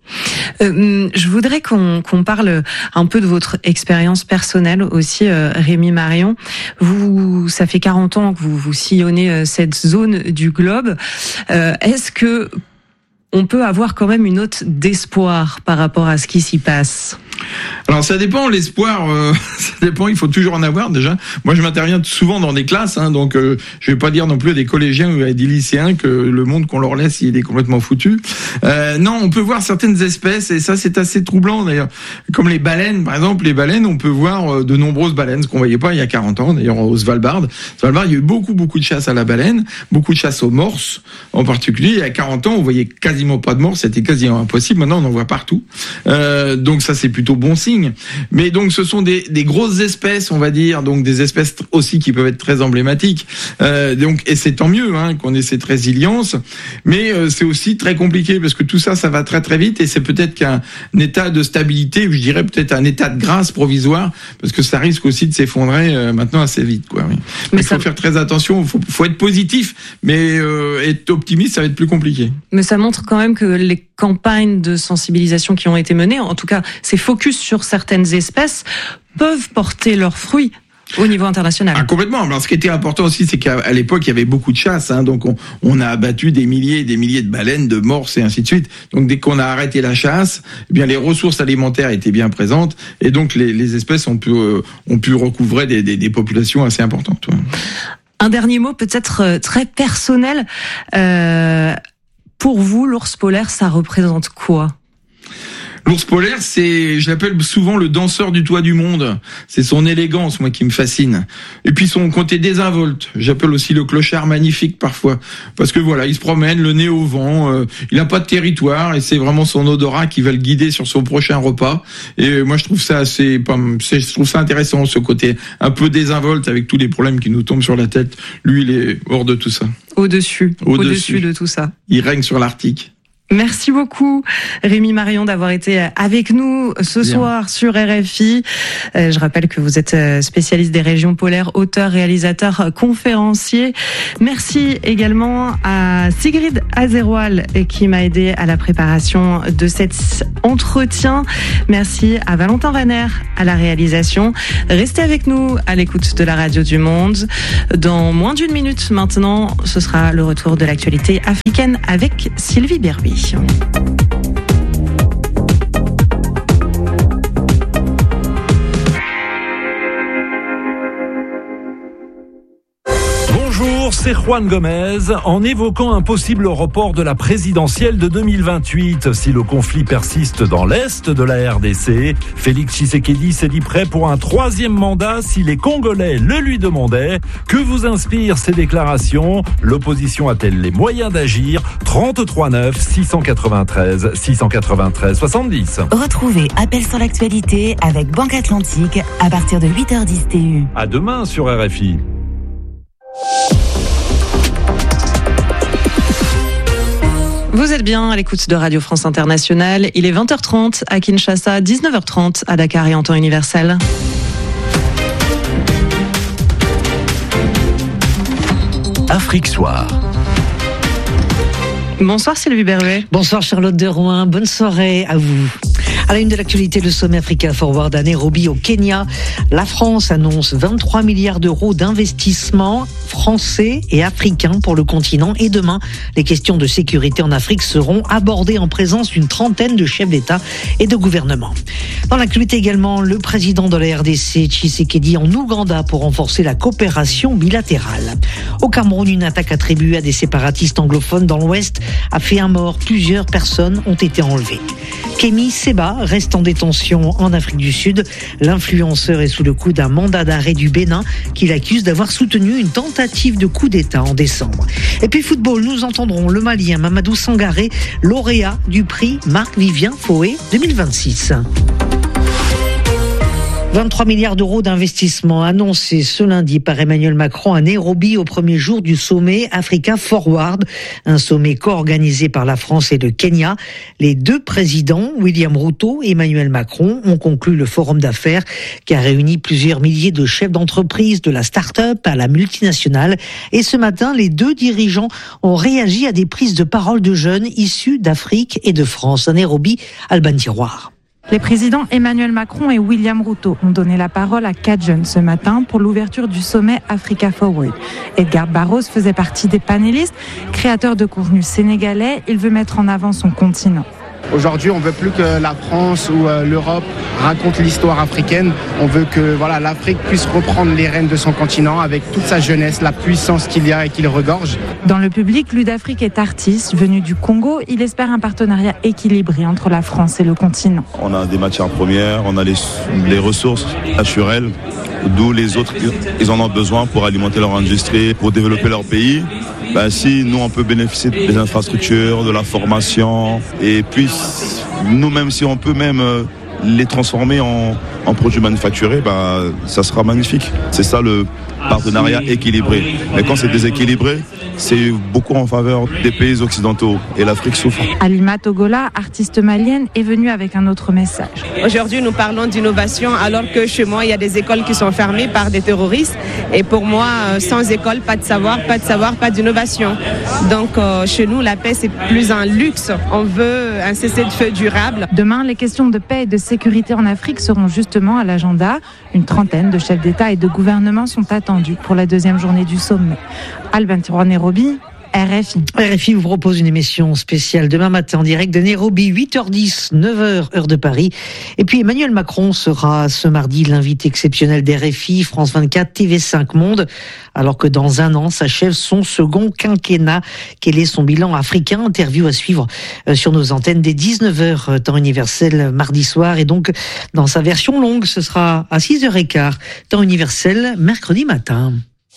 Euh, je voudrais qu'on, qu'on parle un peu de votre expérience personnelle aussi, euh, Rémi Marion. Vous, ça fait quarante ans que vous, vous sillonnez euh, cette zone du globe. Euh, est-ce que on peut avoir quand même une note d'espoir par rapport à ce qui s'y passe ? Alors ça dépend, l'espoir, euh, ça dépend, il faut toujours en avoir déjà. Moi je m'interviens souvent dans des classes, hein, donc euh, je vais pas dire non plus à des collégiens ou à des lycéens que le monde qu'on leur laisse il est complètement foutu. Euh, non, on peut voir certaines espèces et ça c'est assez troublant d'ailleurs. Comme les baleines, par exemple, les baleines, on peut voir de nombreuses baleines, ce qu'on voyait pas il y a quarante ans d'ailleurs au Svalbard. Svalbard, il y a eu beaucoup beaucoup de chasse à la baleine, beaucoup de chasse aux morses en particulier. Il y a quarante ans, on voyait quasiment pas de morses, c'était quasiment impossible. Maintenant on en voit partout. Euh, donc ça c'est plutôt bon signe. Mais donc ce sont des, des grosses espèces, on va dire, donc des espèces aussi qui peuvent être très emblématiques. Euh, donc et c'est tant mieux hein, qu'on ait cette résilience. Mais euh, c'est aussi très compliqué parce que tout ça, ça va très très vite et c'est peut-être qu'un état de stabilité, ou je dirais peut-être un état de grâce provisoire, parce que ça risque aussi de s'effondrer euh, maintenant assez vite, quoi. Oui. Mais il faut ça... faire très attention. Il faut, faut être positif, mais euh, être optimiste, ça va être plus compliqué. Mais ça montre quand même que les campagnes de sensibilisation qui ont été menées, en tout cas ces focus sur certaines espèces, peuvent porter leurs fruits au niveau international. Ah, complètement. Alors, ce qui était important aussi, c'est qu'à l'époque, il y avait beaucoup de chasse. Hein, donc, on, on a abattu des milliers et des milliers de baleines, de morses et ainsi de suite. Donc, dès qu'on a arrêté la chasse, eh bien, les ressources alimentaires étaient bien présentes. Et donc, les, les espèces ont pu, euh, ont pu recouvrer des, des, des populations assez importantes. Ouais. Un dernier mot, peut-être très personnel. Euh, pour vous, l'ours polaire, ça représente quoi ? L'ours polaire, c'est, je l'appelle souvent le danseur du toit du monde. C'est son élégance, moi, qui me fascine. Et puis son côté désinvolte. J'appelle aussi le clochard magnifique parfois. Parce que voilà, il se promène, le nez au vent, euh, il n'a pas de territoire et c'est vraiment son odorat qui va le guider sur son prochain repas. Et moi, je trouve ça assez, pas, je trouve ça intéressant, ce côté un peu désinvolte avec tous les problèmes qui nous tombent sur la tête. Lui, il est hors de tout ça. Au-dessus. Au-dessus, Au-dessus de tout ça. Il règne sur l'Arctique. Merci beaucoup, Rémi Marion, d'avoir été avec nous ce Bien. soir sur R F I. Je rappelle que vous êtes spécialiste des régions polaires, auteur, réalisateur, conférencier. Merci également à Sigrid Azerwal qui m'a aidé à la préparation de cet entretien. Merci à Valentin Vaner à la réalisation. Restez avec nous à l'écoute de la Radio du Monde. Dans moins d'une minute maintenant, ce sera le retour de l'actualité africaine avec Sylvie Berby. Bonjour, c'est Juan Gomez. En évoquant un possible report de la présidentielle de deux mille vingt-huit, si le conflit persiste dans l'est de la R D C, Félix Tshisekedi s'est dit prêt pour un troisième mandat si les Congolais le lui demandaient. Que vous inspirent ces déclarations? L'opposition a-t-elle les moyens d'agir? trente-trois neuf six cent quatre-vingt-treize six cent quatre-vingt-treize soixante-dix. Retrouvez Appel sur l'actualité avec Banque Atlantique à partir de huit heures dix T U. À demain sur R F I. Vous êtes bien à l'écoute de Radio France Internationale. Il est vingt heures trente à Kinshasa, dix-neuf heures trente à Dakar et en temps universel. Afrique Soir. Bonsoir Sylvie Berruet. Bonsoir Charlotte de Rouen, bonne soirée à vous. À la une de l'actualité, le sommet Africa Forward à Nairobi au Kenya. La France annonce vingt-trois milliards d'euros d'investissements français et africains pour le continent. Et demain, les questions de sécurité en Afrique seront abordées en présence d'une trentaine de chefs d'État et de gouvernement. Dans l'actualité également, le président de la R D C, Tshisekedi, en Ouganda pour renforcer la coopération bilatérale. Au Cameroun, une attaque attribuée à des séparatistes anglophones dans l'Ouest a fait un mort. Plusieurs personnes ont été enlevées. Kémy Séba reste en détention en Afrique du Sud. L'influenceur est sous le coup d'un mandat d'arrêt du Bénin qui l'accuse d'avoir soutenu une tentative de coup d'État en décembre. Et puis football, nous entendrons le Malien Mamadou Sangaré, lauréat du prix Marc-Vivien Foé deux mille vingt-six. vingt-trois milliards d'euros d'investissement annoncés ce lundi par Emmanuel Macron à Nairobi au premier jour du sommet Africa Forward, un sommet co-organisé par la France et le Kenya. Les deux présidents, William Ruto et Emmanuel Macron, ont conclu le forum d'affaires qui a réuni plusieurs milliers de chefs d'entreprise de la start-up à la multinationale. Et ce matin, les deux dirigeants ont réagi à des prises de parole de jeunes issus d'Afrique et de France. À Nairobi, Alban Tiroir. Les présidents Emmanuel Macron et William Ruto ont donné la parole à quatre jeunes ce matin pour l'ouverture du sommet Africa Forward. Edgar Barros faisait partie des panélistes. Créateur de contenu sénégalais, il veut mettre en avant son continent. Aujourd'hui, on veut plus que la France ou euh, l'Europe raconte l'histoire africaine. On veut que voilà, l'Afrique puisse reprendre les rênes de son continent avec toute sa jeunesse, la puissance qu'il y a et qu'il regorge. Dans le public, Ludafrique est artiste, venu du Congo. Il espère un partenariat équilibré entre la France et le continent. On a des matières premières, on a les, les ressources naturelles, d'où les autres, ils en ont besoin pour alimenter leur industrie, pour développer leur pays. Ben, si nous, on peut bénéficier des infrastructures, de la formation, et puis nous-mêmes, si on peut même euh, les transformer en, en produits manufacturés, ben, ça sera magnifique. C'est ça le partenariat équilibré. Mais quand c'est déséquilibré, c'est beaucoup en faveur des pays occidentaux et l'Afrique souffre. Alima Togola, artiste malienne, est venue avec un autre message. Aujourd'hui, nous parlons d'innovation alors que chez moi, il y a des écoles qui sont fermées par des terroristes. Et pour moi, sans école, pas de savoir, pas de savoir, pas d'innovation. Donc euh, chez nous, la paix, c'est plus un luxe. On veut un cessez-le-feu durable. Demain, les questions de paix et de sécurité en Afrique seront justement à l'agenda. Une trentaine de chefs d'État et de gouvernement sont attendus pour la deuxième journée du sommet. Alban Tiroir, Nairobi, R F I. R F I vous propose une émission spéciale demain matin en direct de Nairobi, huit heures dix, neuf heures, heure de Paris. Et puis Emmanuel Macron sera ce mardi l'invité exceptionnel d'R F I, France vingt-quatre, T V cinq Monde, alors que dans un an s'achève son second quinquennat. Quel est son bilan africain? Interview à suivre sur nos antennes dès dix-neuf heures, temps universel, mardi soir. Et donc, dans sa version longue, ce sera à six heures quinze, temps universel, mercredi matin.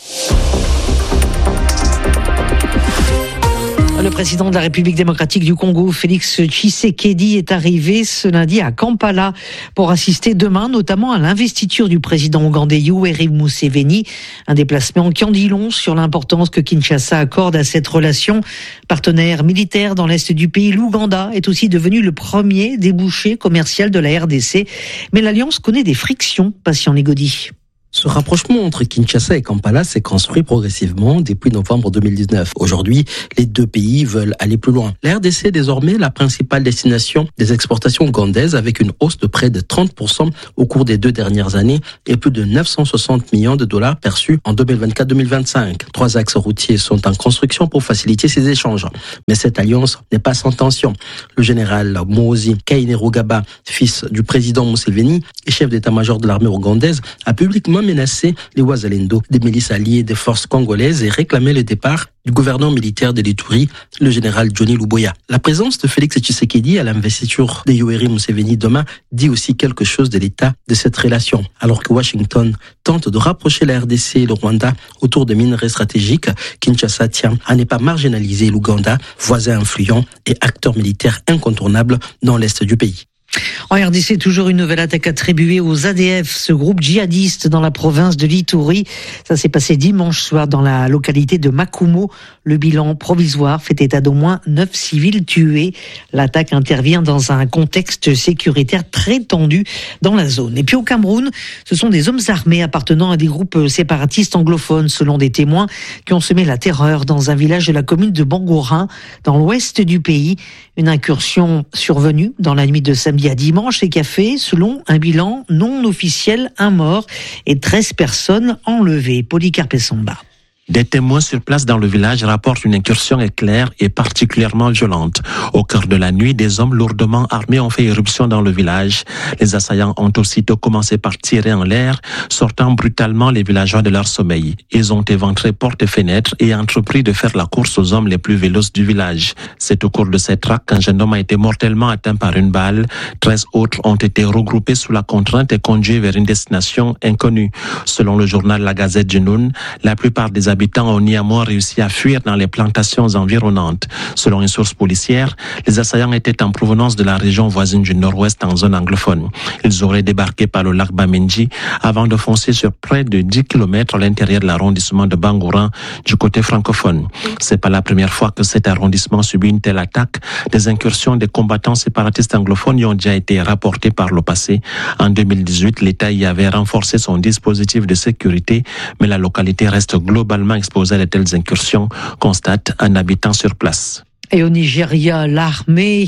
Le président de la République démocratique du Congo, Félix Tshisekedi, est arrivé ce lundi à Kampala pour assister demain notamment à l'investiture du président ougandais Yoweri Museveni. Un déplacement qui en dit long sur l'importance que Kinshasa accorde à cette relation. Partenaire militaire dans l'est du pays, l'Ouganda est aussi devenu le premier débouché commercial de la R D C. Mais l'alliance connaît des frictions, Patient Négodi. Ce rapprochement entre Kinshasa et Kampala s'est construit progressivement depuis novembre deux mille dix-neuf. Aujourd'hui, les deux pays veulent aller plus loin. La R D C est désormais la principale destination des exportations ougandaises avec une hausse de près de trente pour cent au cours des deux dernières années et plus de neuf cent soixante millions de dollars perçus en deux mille vingt-quatre deux mille vingt-cinq. Trois axes routiers sont en construction pour faciliter ces échanges. Mais cette alliance n'est pas sans tension. Le général Muhoozi Kainerugaba, fils du président Museveni et chef d'état-major de l'armée ougandaise, a publiquement menacé les Wazalendo, des milices alliées des forces congolaises, et réclamé le départ du gouverneur militaire de l'Ituri, le général Johnny Luboya. La présence de Félix Tshisekedi à l'investiture de Yoweri Museveni demain dit aussi quelque chose de l'état de cette relation. Alors que Washington tente de rapprocher la R D C et le Rwanda autour de minerais stratégiques, Kinshasa tient à ne pas marginaliser l'Ouganda, voisin influent et acteur militaire incontournable dans l'est du pays. En R D C, toujours une nouvelle attaque attribuée aux A D F, ce groupe djihadiste dans la province de l'Ituri. Ça s'est passé dimanche soir dans la localité de Makumo. Le bilan provisoire fait état d'au moins neuf civils tués. L'attaque intervient dans un contexte sécuritaire très tendu dans la zone. Et puis au Cameroun, ce sont des hommes armés appartenant à des groupes séparatistes anglophones, selon des témoins, qui ont semé la terreur dans un village de la commune de Bangorin, dans l'ouest du pays. Une incursion survenue dans la nuit de samedi à dimanche et qui a fait, selon un bilan non officiel, un mort et treize personnes enlevées. Polycarpe Samba. Des témoins sur place dans le village rapportent une incursion éclair et particulièrement violente. Au cœur de la nuit, des hommes lourdement armés ont fait irruption dans le village. Les assaillants ont aussitôt commencé par tirer en l'air, sortant brutalement les villageois de leur sommeil. Ils ont éventré portes et fenêtres et entrepris de faire la course aux hommes les plus véloces du village. C'est au cours de cette traque qu'un jeune homme a été mortellement atteint par une balle. Treize autres ont été regroupés sous la contrainte et conduits vers une destination inconnue. Selon le journal La Gazette du Noun, la plupart des habitants ont néanmoins réussi à fuir dans les plantations environnantes. Selon une source policière, les assaillants étaient en provenance de la région voisine du nord-ouest en zone anglophone. Ils auraient débarqué par le lac Bamenji avant de foncer sur près de dix kilomètres à l'intérieur de l'arrondissement de Bangoura du côté francophone. C'est pas la première fois que cet arrondissement subit une telle attaque. Des incursions des combattants séparatistes anglophones y ont déjà été rapportées par le passé. En deux mille dix-huit, l'État y avait renforcé son dispositif de sécurité, mais la localité reste globalement exposés à de telles incursions, constate un habitant sur place. Et au Nigeria, l'armée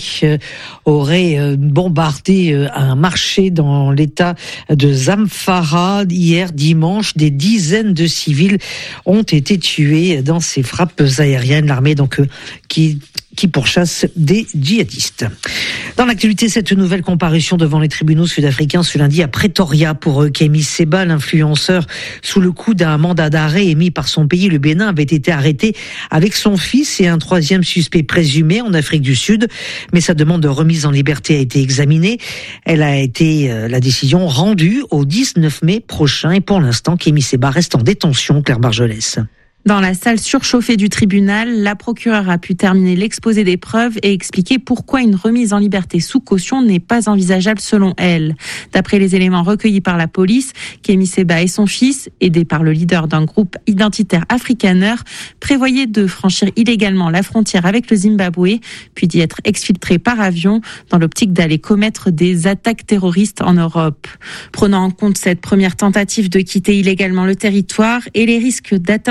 aurait bombardé un marché dans l'état de Zamfara hier dimanche. Des dizaines de civils ont été tués dans ces frappes aériennes. L'armée donc qui qui pourchasse des djihadistes. Dans l'actualité, cette nouvelle comparution devant les tribunaux sud-africains ce lundi à Pretoria pour Kemi Seba, l'influenceur sous le coup d'un mandat d'arrêt émis par son pays, le Bénin, avait été arrêté avec son fils et un troisième suspect présumé en Afrique du Sud. Mais sa demande de remise en liberté a été examinée. Elle a été, euh, la décision rendue au dix-neuf mai prochain. Et pour l'instant, Kemi Seba reste en détention, Claire Bargelès. Dans la salle surchauffée du tribunal, la procureure a pu terminer l'exposé des preuves et expliquer pourquoi une remise en liberté sous caution n'est pas envisageable selon elle. D'après les éléments recueillis par la police, Kemi Seba et son fils, aidés par le leader d'un groupe identitaire afrikaner, prévoyaient de franchir illégalement la frontière avec le Zimbabwe, puis d'y être exfiltrés par avion dans l'optique d'aller commettre des attaques terroristes en Europe. Prenant en compte cette première tentative de quitter illégalement le territoire et les risques d'atteinte à la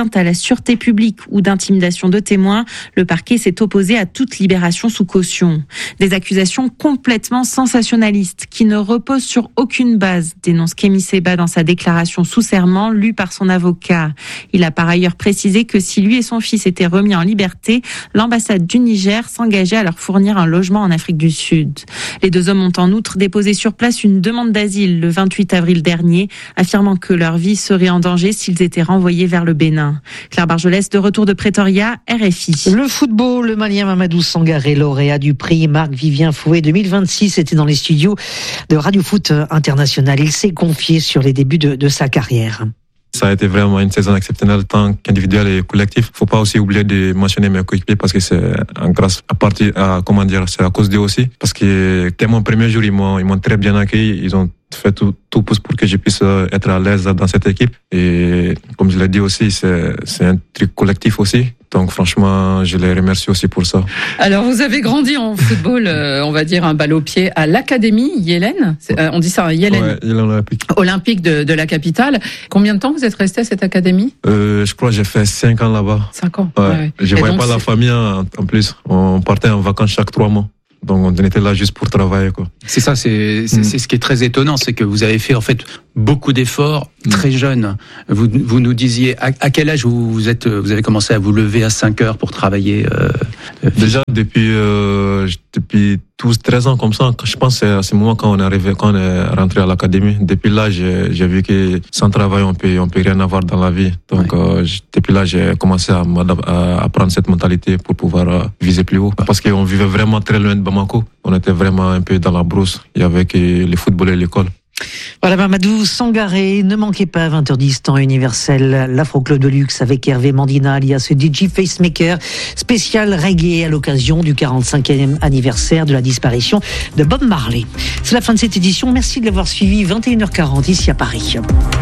sûreté publique ou d'intimidation de témoins. Le parquet s'est opposé à toute libération sous caution. Des accusations complètement sensationnalistes qui ne reposent sur aucune base, dénonce Kémy Séba dans sa déclaration sous serment lue par son avocat. Il a par ailleurs précisé que si lui et son fils étaient remis en liberté, l'ambassade du Niger s'engageait à leur fournir un logement en Afrique du Sud. Les deux hommes ont en outre déposé sur place une demande d'asile le vingt-huit avril dernier, affirmant que leur vie serait en danger s'ils étaient renvoyés vers le Bénin. Claire Barjolès, de retour de Pretoria, R F I. Le football, le Malien Mamadou Sangaré, lauréat du prix Marc-Vivien Fouet deux mille vingt-six, était dans les studios de Radio Foot International. Il s'est confié sur les débuts de, de sa carrière. Ça a été vraiment une saison exceptionnelle, tant qu'individuelle et collectif. Faut pas aussi oublier de mentionner mes coéquipiers parce que c'est en grâce à partir à, comment dire, c'est à cause d'eux aussi. Parce que dès mon premier jour, ils m'ont, ils m'ont très bien accueilli. Ils ont fait tout, tout pour que je puisse être à l'aise dans cette équipe. Et comme je l'ai dit aussi, c'est, c'est un truc collectif aussi. Donc franchement, je les remercie aussi pour ça. Alors vous avez grandi en football, euh, on va dire un balle au pied à l'académie Yélène. Euh, on dit ça, Yélène. Ouais, Yélène Olympique. Olympique de, de la capitale. Combien de temps vous êtes resté à cette académie ? euh, Je crois que j'ai fait cinq ans là-bas. Cinq ans. Ouais. Ouais. Je ne voyais pas c'est... la famille en, en plus. On partait en vacances chaque trois mois. Donc on était là juste pour travailler, quoi. C'est ça, c'est, c'est, mmh. c'est ce qui est très étonnant, c'est que vous avez fait en fait beaucoup d'efforts très jeune. Vous, vous nous disiez à, à quel âge vous, vous êtes, vous avez commencé à vous lever à cinq heures pour travailler. Euh, Déjà depuis euh, depuis douze treize ans comme ça. Je pense que c'est à ce moment quand on est arrivé, quand on est rentré à l'académie. Depuis là, j'ai, j'ai vu que sans travail on peut on peut rien avoir dans la vie. Donc ouais. euh, depuis là, j'ai commencé à, à, à prendre cette mentalité pour pouvoir euh, viser plus haut. Parce qu'on vivait vraiment très loin de Bamako. On était vraiment un peu dans la brousse. Il y avait que le football et l'école. Voilà, Mamadou Sangaré, ne manquez pas vingt heures dix temps universel, l'Afro-Club de Luxe avec Hervé Mandina, alias D J Facemaker, spécial reggae à l'occasion du quarante-cinquième anniversaire de la disparition de Bob Marley. C'est la fin de cette édition, merci de l'avoir suivi, vingt et une heures quarante ici à Paris.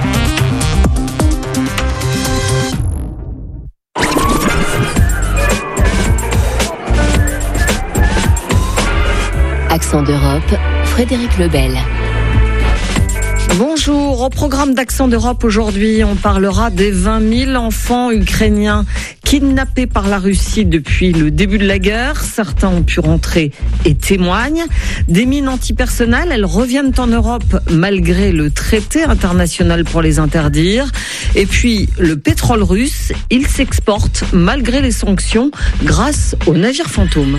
Accent d'Europe, Frédéric Lebel. Bonjour, au programme d'Accent d'Europe aujourd'hui, on parlera des vingt mille enfants ukrainiens kidnappés par la Russie depuis le début de la guerre. Certains ont pu rentrer et témoignent. Des mines antipersonnelles, elles reviennent en Europe malgré le traité international pour les interdire. Et puis, le pétrole russe, il s'exporte malgré les sanctions grâce aux navires fantômes.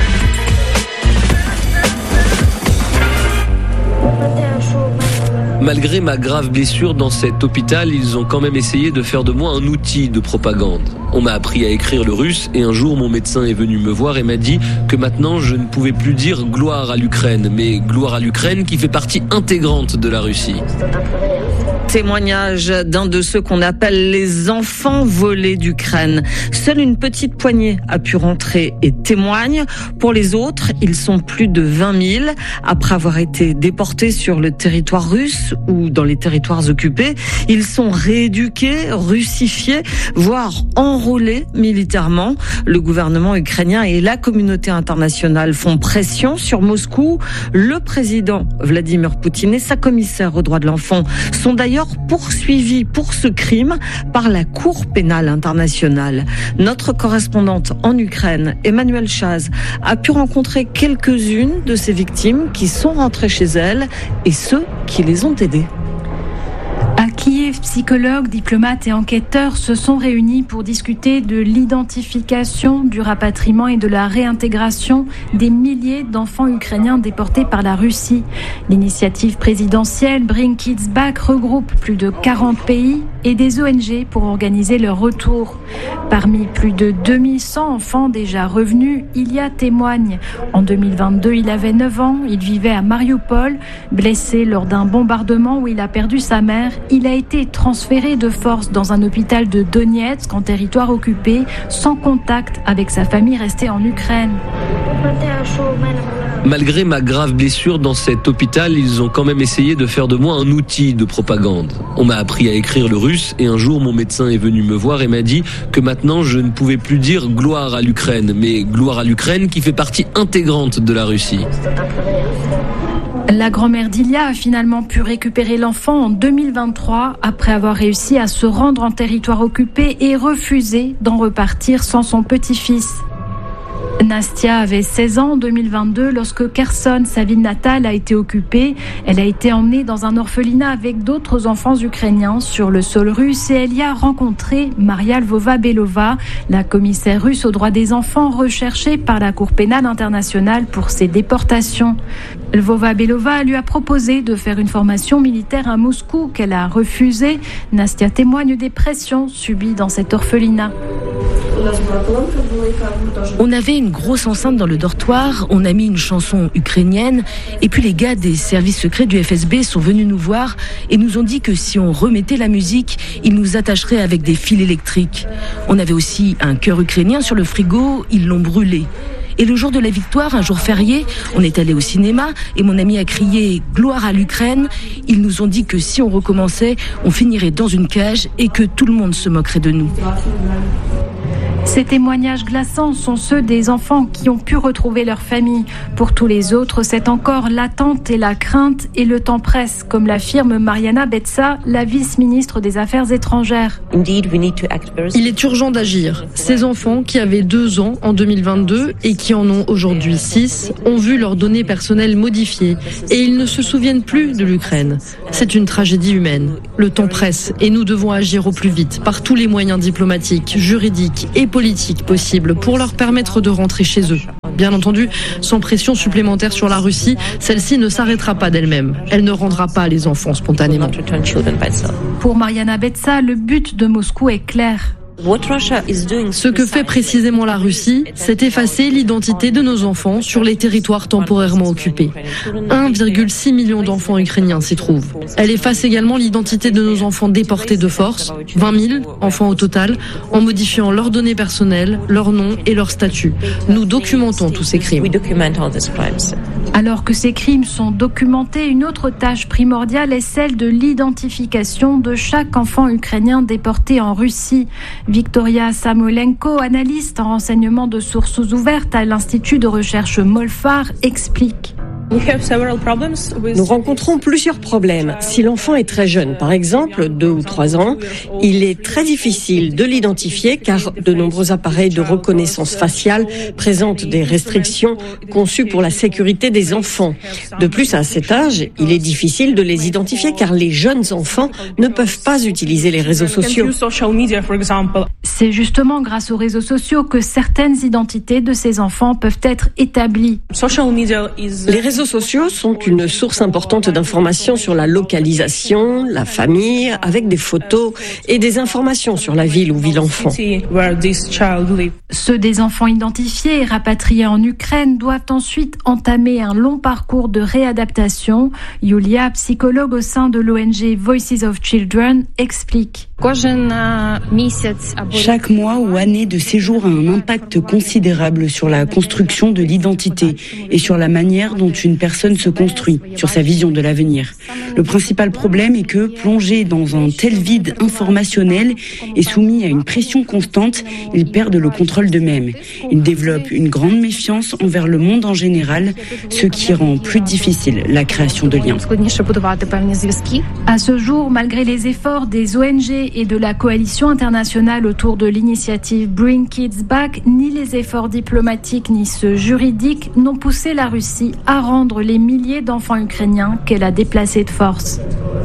Malgré ma grave blessure dans cet hôpital, ils ont quand même essayé de faire de moi un outil de propagande. On m'a appris à écrire le russe et un jour mon médecin est venu me voir et m'a dit que maintenant je ne pouvais plus dire gloire à l'Ukraine, mais gloire à l'Ukraine qui fait partie intégrante de la Russie. Témoignage d'un de ceux qu'on appelle les enfants volés d'Ukraine. Seule une petite poignée a pu rentrer et témoigne. Pour les autres, ils sont plus de vingt mille. Après avoir été déportés sur le territoire russe ou dans les territoires occupés, ils sont rééduqués, russifiés, voire enrôlés militairement. Le gouvernement ukrainien et la communauté internationale font pression sur Moscou. Le président Vladimir Poutine et sa commissaire aux droits de l'enfant sont d'ailleurs poursuivi pour ce crime par la Cour pénale internationale. Notre correspondante en Ukraine, Emmanuelle Chaz, a pu rencontrer quelques-unes de ces victimes qui sont rentrées chez elles et ceux qui les ont aidées. À Kiev, psychologues, diplomates et enquêteurs se sont réunis pour discuter de l'identification, du rapatriement et de la réintégration des milliers d'enfants ukrainiens déportés par la Russie. L'initiative présidentielle Bring Kids Back regroupe plus de quarante pays et des O N G pour organiser leur retour. Parmi plus de deux mille cent enfants déjà revenus, Ilya témoigne. En deux mille vingt-deux, il avait neuf ans, il vivait à Mariupol. Blessé lors d'un bombardement où il a perdu sa mère, il a été transféré de force dans un hôpital de Donetsk en territoire occupé, sans contact avec sa famille restée en Ukraine. Malgré ma grave blessure dans cet hôpital, ils ont quand même essayé de faire de moi un outil de propagande. On m'a appris à écrire le russe et un jour mon médecin est venu me voir et m'a dit que maintenant je ne pouvais plus dire gloire à l'Ukraine, mais gloire à l'Ukraine qui fait partie intégrante de la Russie. La grand-mère d'Ilya a finalement pu récupérer l'enfant en deux mille vingt-trois après avoir réussi à se rendre en territoire occupé et refuser d'en repartir sans son petit-fils. Nastia avait seize ans en deux mille vingt-deux lorsque Kherson, sa ville natale, a été occupée. Elle a été emmenée dans un orphelinat avec d'autres enfants ukrainiens sur le sol russe et elle y a rencontré Maria Lvova-Belova, la commissaire russe aux droits des enfants recherchée par la Cour pénale internationale pour ses déportations. Lvova-Belova lui a proposé de faire une formation militaire à Moscou qu'elle a refusée. Nastia témoigne des pressions subies dans cet orphelinat. On avait une grosse enceinte dans le dortoir, on a mis une chanson ukrainienne et puis les gars des services secrets du F S B sont venus nous voir et nous ont dit que si on remettait la musique, ils nous attacheraient avec des fils électriques. On avait aussi un cœur ukrainien sur le frigo, ils l'ont brûlé. Et le jour de la victoire, un jour férié, on est allé au cinéma et mon ami a crié « Gloire à l'Ukraine ». Ils nous ont dit que si on recommençait, on finirait dans une cage et que tout le monde se moquerait de nous. Ces témoignages glaçants sont ceux des enfants qui ont pu retrouver leur famille. Pour tous les autres, c'est encore l'attente et la crainte et le temps presse, comme l'affirme Mariana Betsa, la vice-ministre des Affaires étrangères. Il est urgent d'agir. Ces enfants qui avaient deux ans en deux mille vingt-deux et qui en ont aujourd'hui six ont vu leurs données personnelles modifiées et ils ne se souviennent plus de l'Ukraine. C'est une tragédie humaine. Le temps presse et nous devons agir au plus vite par tous les moyens diplomatiques, juridiques et politiques possibles pour leur permettre de rentrer chez eux. Bien entendu, sans pression supplémentaire sur la Russie, celle-ci ne s'arrêtera pas d'elle-même. Elle ne rendra pas les enfants spontanément. Pour Mariana Betsa, le but de Moscou est clair. Ce que fait précisément la Russie, c'est effacer l'identité de nos enfants sur les territoires temporairement occupés. un virgule six million d'enfants ukrainiens s'y trouvent. Elle efface également l'identité de nos enfants déportés de force, vingt mille enfants au total, en modifiant leurs données personnelles, leurs noms et leur statut. Nous documentons tous ces crimes. Alors que ces crimes sont documentés, une autre tâche primordiale est celle de l'identification de chaque enfant ukrainien déporté en Russie. Victoria Samolenko, analyste en renseignement de sources ouvertes à l'Institut de recherche Molfar, explique. Nous rencontrons plusieurs problèmes. Si l'enfant est très jeune, par exemple deux ou trois ans, il est très difficile de l'identifier car de nombreux appareils de reconnaissance faciale présentent des restrictions conçues pour la sécurité des enfants. De plus, à cet âge, il est difficile de les identifier car les jeunes enfants ne peuvent pas utiliser les réseaux sociaux. C'est justement grâce aux réseaux sociaux que certaines identités de ces enfants peuvent être établies. Les réseaux sociaux sont une source importante d'informations sur la localisation, la famille, avec des photos et des informations sur la ville où vit l'enfant. Ceux des enfants identifiés et rapatriés en Ukraine doivent ensuite entamer un long parcours de réadaptation. Yulia, psychologue au sein de l'O N G Voices of Children, explique. Chaque mois ou année de séjour a un impact considérable sur la construction de l'identité et sur la manière dont une personne se construit, sur sa vision de l'avenir. Le principal problème est que, plongés dans un tel vide informationnel et soumis à une pression constante, ils perdent le contrôle d'eux-mêmes. Ils développent une grande méfiance envers le monde en général, ce qui rend plus difficile la création de liens. À ce jour, malgré les efforts des O N G et de la coalition internationale autour de l'initiative Bring Kids Back, ni les efforts diplomatiques ni ceux juridiques n'ont poussé la Russie à rendre les milliers d'enfants ukrainiens qu'elle a déplacés de force.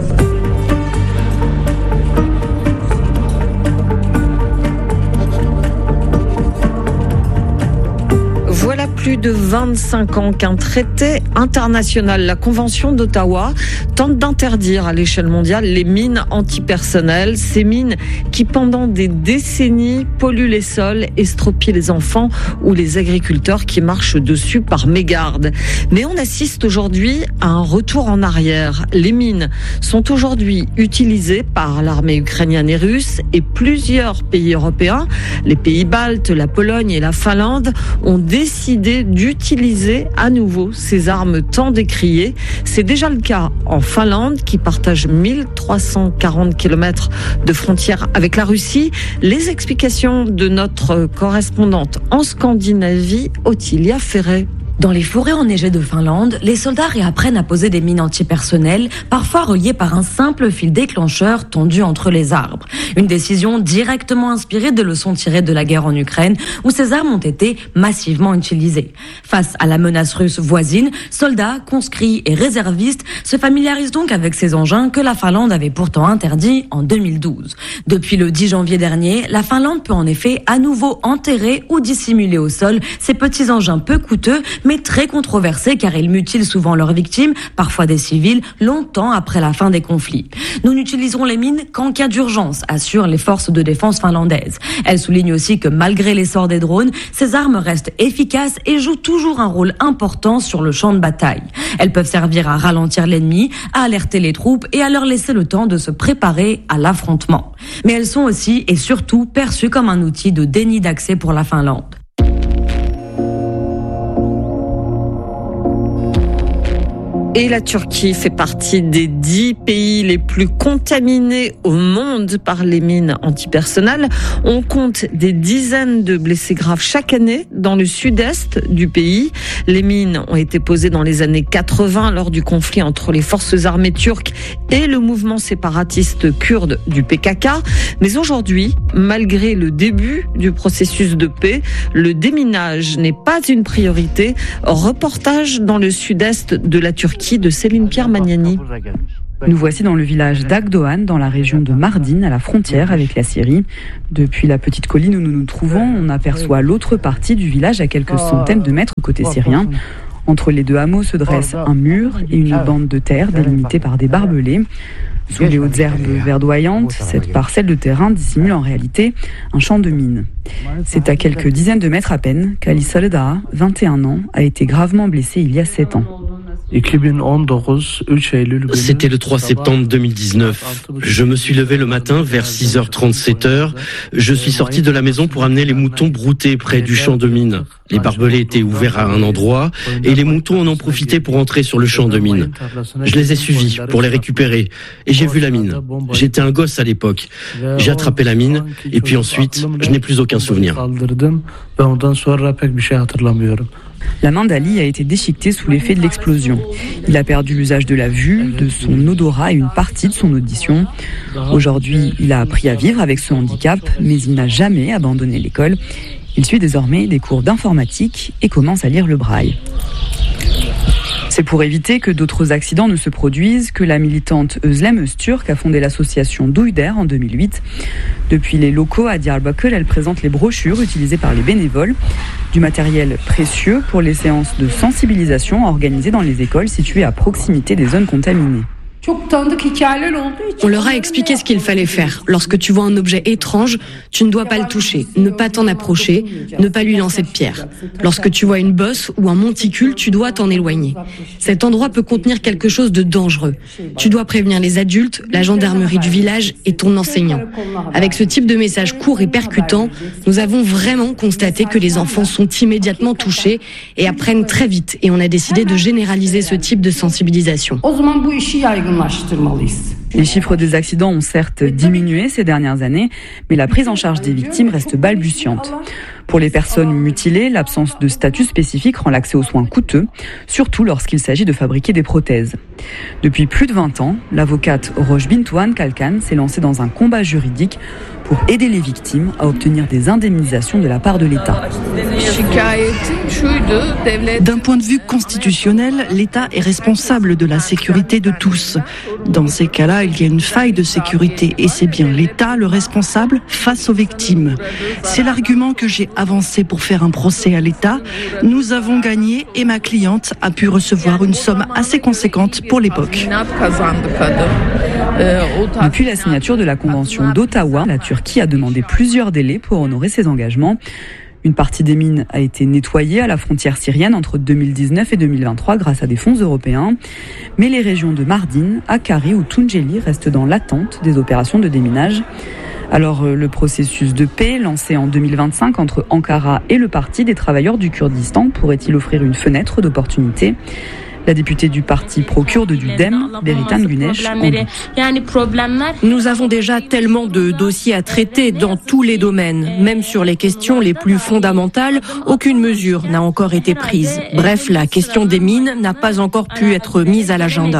Voilà plus de vingt-cinq ans qu'un traité international, la Convention d'Ottawa, tente d'interdire à l'échelle mondiale les mines antipersonnelles, ces mines qui pendant des décennies polluent les sols, estropient les enfants ou les agriculteurs qui marchent dessus par mégarde. Mais on assiste aujourd'hui à un retour en arrière. Les mines sont aujourd'hui utilisées par l'armée ukrainienne et russe et plusieurs pays européens, les pays baltes, la Pologne et la Finlande, ont décidé d'utiliser à nouveau ces armes tant décriées. C'est déjà le cas en Finlande qui partage mille trois cent quarante kilomètres de frontière avec la Russie. Les explications de notre correspondante en Scandinavie, Ottilia Ferret. Dans les forêts enneigées de Finlande, les soldats réapprennent à poser des mines antipersonnelles, parfois reliées par un simple fil déclencheur tendu entre les arbres. Une décision directement inspirée de leçons tirées de la guerre en Ukraine, où ces armes ont été massivement utilisées. Face à la menace russe voisine, soldats, conscrits et réservistes se familiarisent donc avec ces engins que la Finlande avait pourtant interdits en deux mille douze. Depuis le dix janvier dernier, la Finlande peut en effet à nouveau enterrer ou dissimuler au sol ces petits engins peu coûteux, mais très controversés car ils mutilent souvent leurs victimes, parfois des civils, longtemps après la fin des conflits. Nous n'utiliserons les mines qu'en cas d'urgence, assurent les forces de défense finlandaises. Elles soulignent aussi que malgré l'essor des drones, ces armes restent efficaces et jouent toujours un rôle important sur le champ de bataille. Elles peuvent servir à ralentir l'ennemi, à alerter les troupes et à leur laisser le temps de se préparer à l'affrontement. Mais elles sont aussi et surtout perçues comme un outil de déni d'accès pour la Finlande. Et la Turquie fait partie des dix pays les plus contaminés au monde par les mines antipersonnelles. On compte des dizaines de blessés graves chaque année dans le sud-est du pays. Les mines ont été posées dans les années quatre-vingts lors du conflit entre les forces armées turques et le mouvement séparatiste kurde du P K K. Mais aujourd'hui, malgré le début du processus de paix, le déminage n'est pas une priorité. Reportage dans le sud-est de la Turquie de Céline Pierre Magnani. Nous voici dans le village d'Agdoğan, dans la région de Mardin, à la frontière avec la Syrie. Depuis la petite colline où nous nous trouvons, on aperçoit l'autre partie du village à quelques centaines de mètres côté syrien. Entre les deux hameaux se dresse un mur et une bande de terre délimitée par des barbelés. Sous les hautes herbes verdoyantes, cette parcelle de terrain dissimule en réalité un champ de mines. C'est à quelques dizaines de mètres à peine qu'Ali Saleda, vingt et un ans, a été gravement blessé il y a sept ans. C'était le trois septembre deux mille dix-neuf. Je me suis levé le matin vers six heures trente, sept heures. Je suis sorti de la maison pour amener les moutons brouter près du champ de mines. Les barbelés étaient ouverts à un endroit et les moutons en ont profité pour entrer sur le champ de mines. Je les ai suivis pour les récupérer et j'ai vu la mine. J'étais un gosse à l'époque. J'ai attrapé la mine et puis ensuite, je n'ai plus aucun souvenir. La main d'Ali a été déchiquetée sous l'effet de l'explosion. Il a perdu l'usage de la vue, de son odorat et une partie de son audition. Aujourd'hui, il a appris à vivre avec ce handicap, mais il n'a jamais abandonné l'école. Il suit désormais des cours d'informatique et commence à lire le braille. C'est pour éviter que d'autres accidents ne se produisent que la militante Özlem Öztürk a fondé l'association Douider en deux mille huit. Depuis les locaux à Diyarbakır, elle présente les brochures utilisées par les bénévoles, du matériel précieux pour les séances de sensibilisation organisées dans les écoles situées à proximité des zones contaminées. On leur a expliqué ce qu'il fallait faire. Lorsque tu vois un objet étrange, tu ne dois pas le toucher, ne pas t'en approcher, ne pas lui lancer de pierre. Lorsque tu vois une bosse ou un monticule, tu dois t'en éloigner. Cet endroit peut contenir quelque chose de dangereux. Tu dois prévenir les adultes, la gendarmerie du village et ton enseignant. Avec ce type de message court et percutant, nous avons vraiment constaté que les enfants sont immédiatement touchés et apprennent très vite. Et on a décidé de généraliser ce type de sensibilisation. Les chiffres des accidents ont certes diminué ces dernières années, mais la prise en charge des victimes reste balbutiante. Pour les personnes mutilées, l'absence de statut spécifique rend l'accès aux soins coûteux, surtout lorsqu'il s'agit de fabriquer des prothèses. Depuis plus de vingt ans, l'avocate Roche Bintouan Kalkan s'est lancée dans un combat juridique pour aider les victimes à obtenir des indemnisations de la part de l'État. D'un point de vue constitutionnel, l'État est responsable de la sécurité de tous. Dans ces cas-là, il y a une faille de sécurité et c'est bien l'État le responsable face aux victimes. C'est l'argument que j'ai avancé pour faire un procès à l'État. Nous avons gagné et ma cliente a pu recevoir une somme assez conséquente pour l'époque. Depuis la signature de la Convention d'Ottawa, la Turquie a demandé plusieurs délais pour honorer ses engagements. Une partie des mines a été nettoyée à la frontière syrienne entre deux mille dix-neuf et deux mille vingt-trois grâce à des fonds européens. Mais les régions de Mardin, Hakkari ou Tunceli restent dans l'attente des opérations de déminage. Alors le processus de paix lancé en deux mille vingt-cinq entre Ankara et le Parti des travailleurs du Kurdistan pourrait-il offrir une fenêtre d'opportunité ? La députée du parti pro-kurde du D E M, Beritan Güneş, en doute. Nous avons déjà tellement de dossiers à traiter dans tous les domaines. Même sur les questions les plus fondamentales, aucune mesure n'a encore été prise. Bref, la question des mines n'a pas encore pu être mise à l'agenda.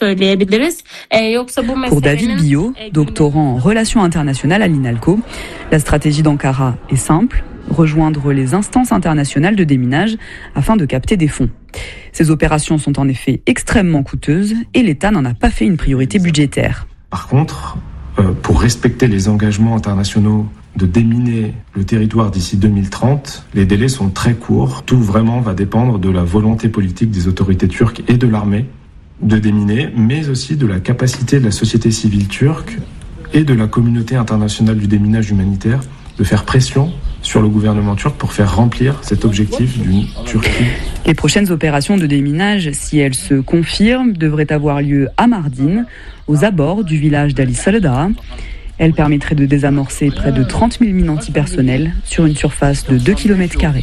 Pour David Billot, doctorant en relations internationales à l'INALCO, la stratégie d'Ankara est simple, rejoindre les instances internationales de déminage afin de capter des fonds. Ces opérations sont en effet extrêmement coûteuses et l'État n'en a pas fait une priorité budgétaire. Par contre, euh, pour respecter les engagements internationaux de déminer le territoire d'ici deux mille trente, les délais sont très courts. Tout vraiment va dépendre de la volonté politique des autorités turques et de l'armée de déminer, mais aussi de la capacité de la société civile turque et de la communauté internationale du déminage humanitaire de faire pression sur le gouvernement turc pour faire remplir cet objectif d'une Turquie. Les prochaines opérations de déminage, si elles se confirment, devraient avoir lieu à Mardin, aux abords du village d'Ali Salada. Elles permettraient de désamorcer près de trente mille mines antipersonnelles sur une surface de deux kilomètres carrés.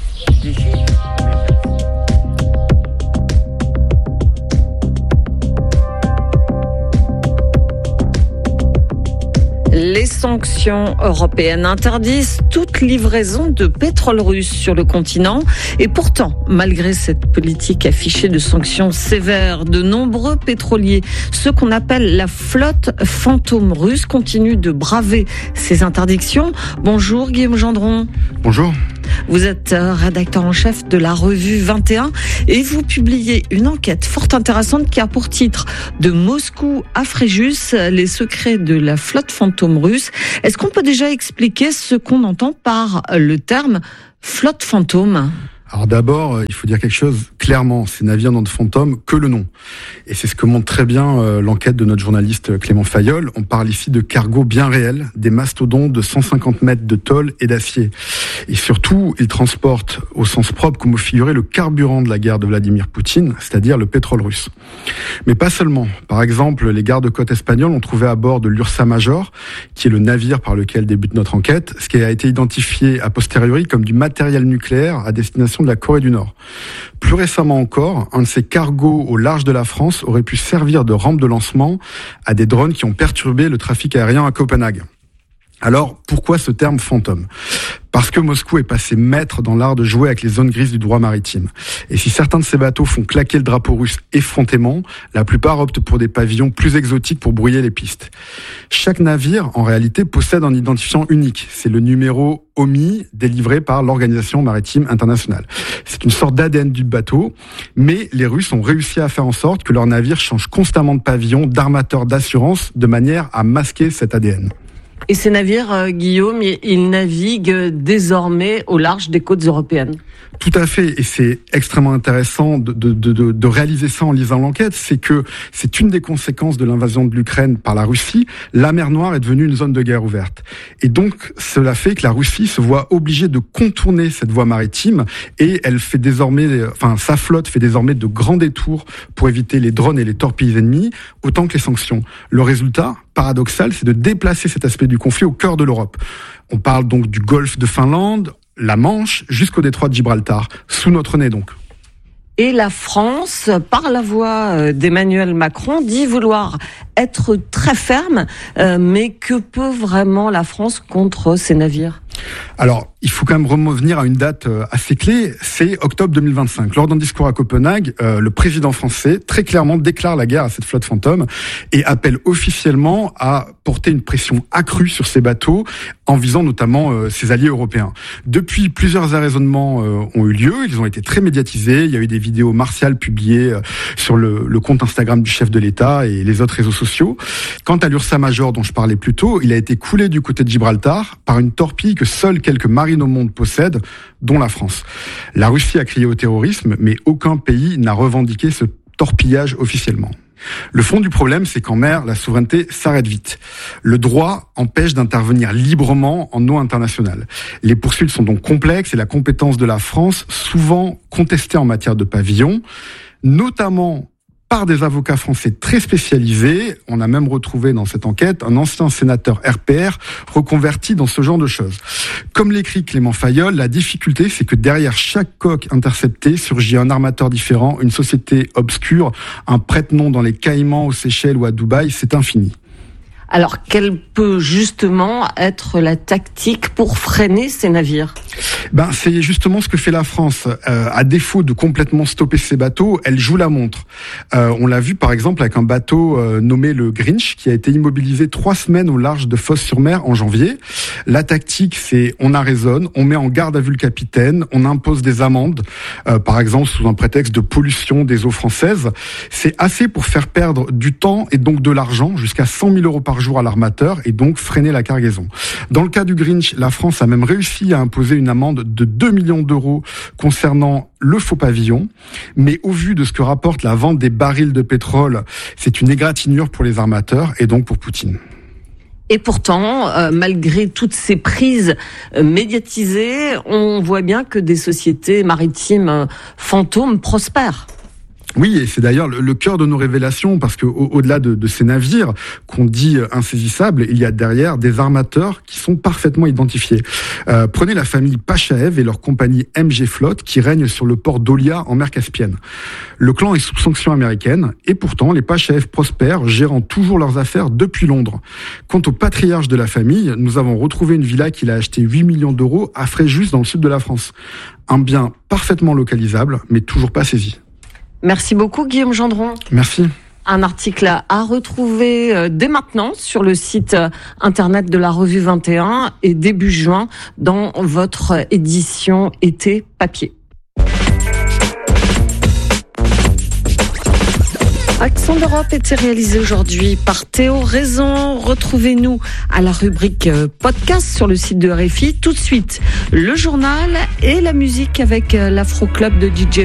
Les sanctions européennes interdisent toute livraison de pétrole russe sur le continent. Et pourtant, malgré cette politique affichée de sanctions sévères, de nombreux pétroliers, ceux qu'on appelle la flotte fantôme russe, continuent de braver ces interdictions. Bonjour Guillaume Gendron. Bonjour. Vous êtes rédacteur en chef de la revue vingt et un et vous publiez une enquête fort intéressante qui a pour titre « De Moscou à Fréjus, les secrets de la flotte fantôme russe ». Est-ce qu'on peut déjà expliquer ce qu'on entend par le terme « flotte fantôme » ? Alors d'abord, il faut dire quelque chose clairement, ces navires n'ont de fantôme que le nom. Et c'est ce que montre très bien euh, l'enquête de notre journaliste Clément Fayolle. On parle ici de cargos bien réels, des mastodontes de cent cinquante mètres de tôle et d'acier. Et surtout, ils transportent au sens propre comme au figuré le carburant de la guerre de Vladimir Poutine, c'est-à-dire le pétrole russe. Mais pas seulement. Par exemple, les gardes-côtes espagnols ont trouvé à bord de l'Ursa Major, qui est le navire par lequel débute notre enquête, ce qui a été identifié a posteriori comme du matériel nucléaire à destination de la Corée du Nord. Plus récemment encore, un de ces cargos au large de la France aurait pu servir de rampe de lancement à des drones qui ont perturbé le trafic aérien à Copenhague. Alors, pourquoi ce terme fantôme ? Parce que Moscou est passé maître dans l'art de jouer avec les zones grises du droit maritime. Et si certains de ces bateaux font claquer le drapeau russe effrontément, la plupart optent pour des pavillons plus exotiques pour brouiller les pistes. Chaque navire, en réalité, possède un identifiant unique. C'est le numéro O M I délivré par l'Organisation maritime internationale. C'est une sorte d'A D N du bateau, mais les Russes ont réussi à faire en sorte que leurs navires changent constamment de pavillon, d'armateur, d'assurance, de manière à masquer cet A D N. Et ces navires, euh, Guillaume, ils naviguent désormais au large des côtes européennes. Tout à fait, et c'est extrêmement intéressant de, de, de, de réaliser ça en lisant l'enquête, c'est que c'est une des conséquences de l'invasion de l'Ukraine par la Russie. La mer Noire est devenue une zone de guerre ouverte. Et donc, cela fait que la Russie se voit obligée de contourner cette voie maritime, et elle fait désormais, enfin, sa flotte fait désormais de grands détours pour éviter les drones et les torpilles ennemies, autant que les sanctions. Le résultat, paradoxal, c'est de déplacer cet aspect du conflit au cœur de l'Europe. On parle donc du golfe de Finlande, la Manche, jusqu'au détroit de Gibraltar, sous notre nez donc. Et la France, par la voix d'Emmanuel Macron, dit vouloir être très ferme, euh, mais que peut vraiment la France contre ces navires ? Alors, il faut quand même revenir à une date assez clé, c'est octobre deux mille vingt-cinq. Lors d'un discours à Copenhague, euh, le président français très clairement déclare la guerre à cette flotte fantôme et appelle officiellement à porter une pression accrue sur ces bateaux en visant notamment euh, ses alliés européens. Depuis, plusieurs arraisonnements euh, ont eu lieu, ils ont été très médiatisés, il y a eu des vidéos martiales publiées euh, sur le, le compte Instagram du chef de l'État et les autres réseaux sociaux. Quant à l'Ursa Major dont je parlais plus tôt, il a été coulé du côté de Gibraltar par une torpille que seuls quelques marines au monde possèdent, dont la France. La Russie a crié au terrorisme, mais aucun pays n'a revendiqué ce torpillage officiellement. Le fond du problème, c'est qu'en mer, la souveraineté s'arrête vite. Le droit empêche d'intervenir librement en eau internationale. Les poursuites sont donc complexes et la compétence de la France, souvent contestée en matière de pavillon, notamment par des avocats français très spécialisés. On a même retrouvé dans cette enquête un ancien sénateur R P R reconverti dans ce genre de choses. Comme l'écrit Clément Fayolle, la difficulté, c'est que derrière chaque coque interceptée surgit un armateur différent, une société obscure, un prête-nom dans les Caïmans, aux Seychelles ou à Dubaï, c'est infini. Alors, quelle peut justement être la tactique pour freiner ces navires ? Ben, c'est justement ce que fait la France. Euh, à défaut de complètement stopper ces bateaux, elle joue la montre. Euh, on l'a vu par exemple avec un bateau euh, nommé le Grinch qui a été immobilisé trois semaines au large de Fos-sur-Mer en janvier. La tactique, c'est on arraisonne, on met en garde à vue le capitaine, on impose des amendes, euh, par exemple sous un prétexte de pollution des eaux françaises. C'est assez pour faire perdre du temps et donc de l'argent, jusqu'à cent mille euros par jour à l'armateur, et donc freiner la cargaison. Dans le cas du Grinch, la France a même réussi à imposer une amende de deux millions d'euros concernant le faux pavillon. Mais au vu de ce que rapporte la vente des barils de pétrole, c'est une égratignure pour les armateurs et donc pour Poutine. Et pourtant, euh, malgré toutes ces prises euh, médiatisées, on voit bien que des sociétés maritimes euh, fantômes prospèrent. Oui, et c'est d'ailleurs le, le cœur de nos révélations, parce que au, au-delà de, de ces navires qu'on dit insaisissables, il y a derrière des armateurs qui sont parfaitement identifiés. Euh, prenez la famille Pachaev et leur compagnie M G Flotte qui règne sur le port d'Olia en mer Caspienne. Le clan est sous sanction américaine, et pourtant les Pachaev prospèrent, gérant toujours leurs affaires depuis Londres. Quant au patriarche de la famille, nous avons retrouvé une villa qu'il a achetée huit millions d'euros à Fréjus dans le sud de la France. Un bien parfaitement localisable, mais toujours pas saisi. Merci beaucoup Guillaume Gendron. Merci. Un article à retrouver dès maintenant sur le site internet de la Revue vingt et un et début juin dans votre édition été papier. Accent d'Europe était réalisé aujourd'hui par Théo Raison. Retrouvez-nous à la rubrique podcast sur le site de R F I. Tout de suite, le journal et la musique avec l'Afro Club de D J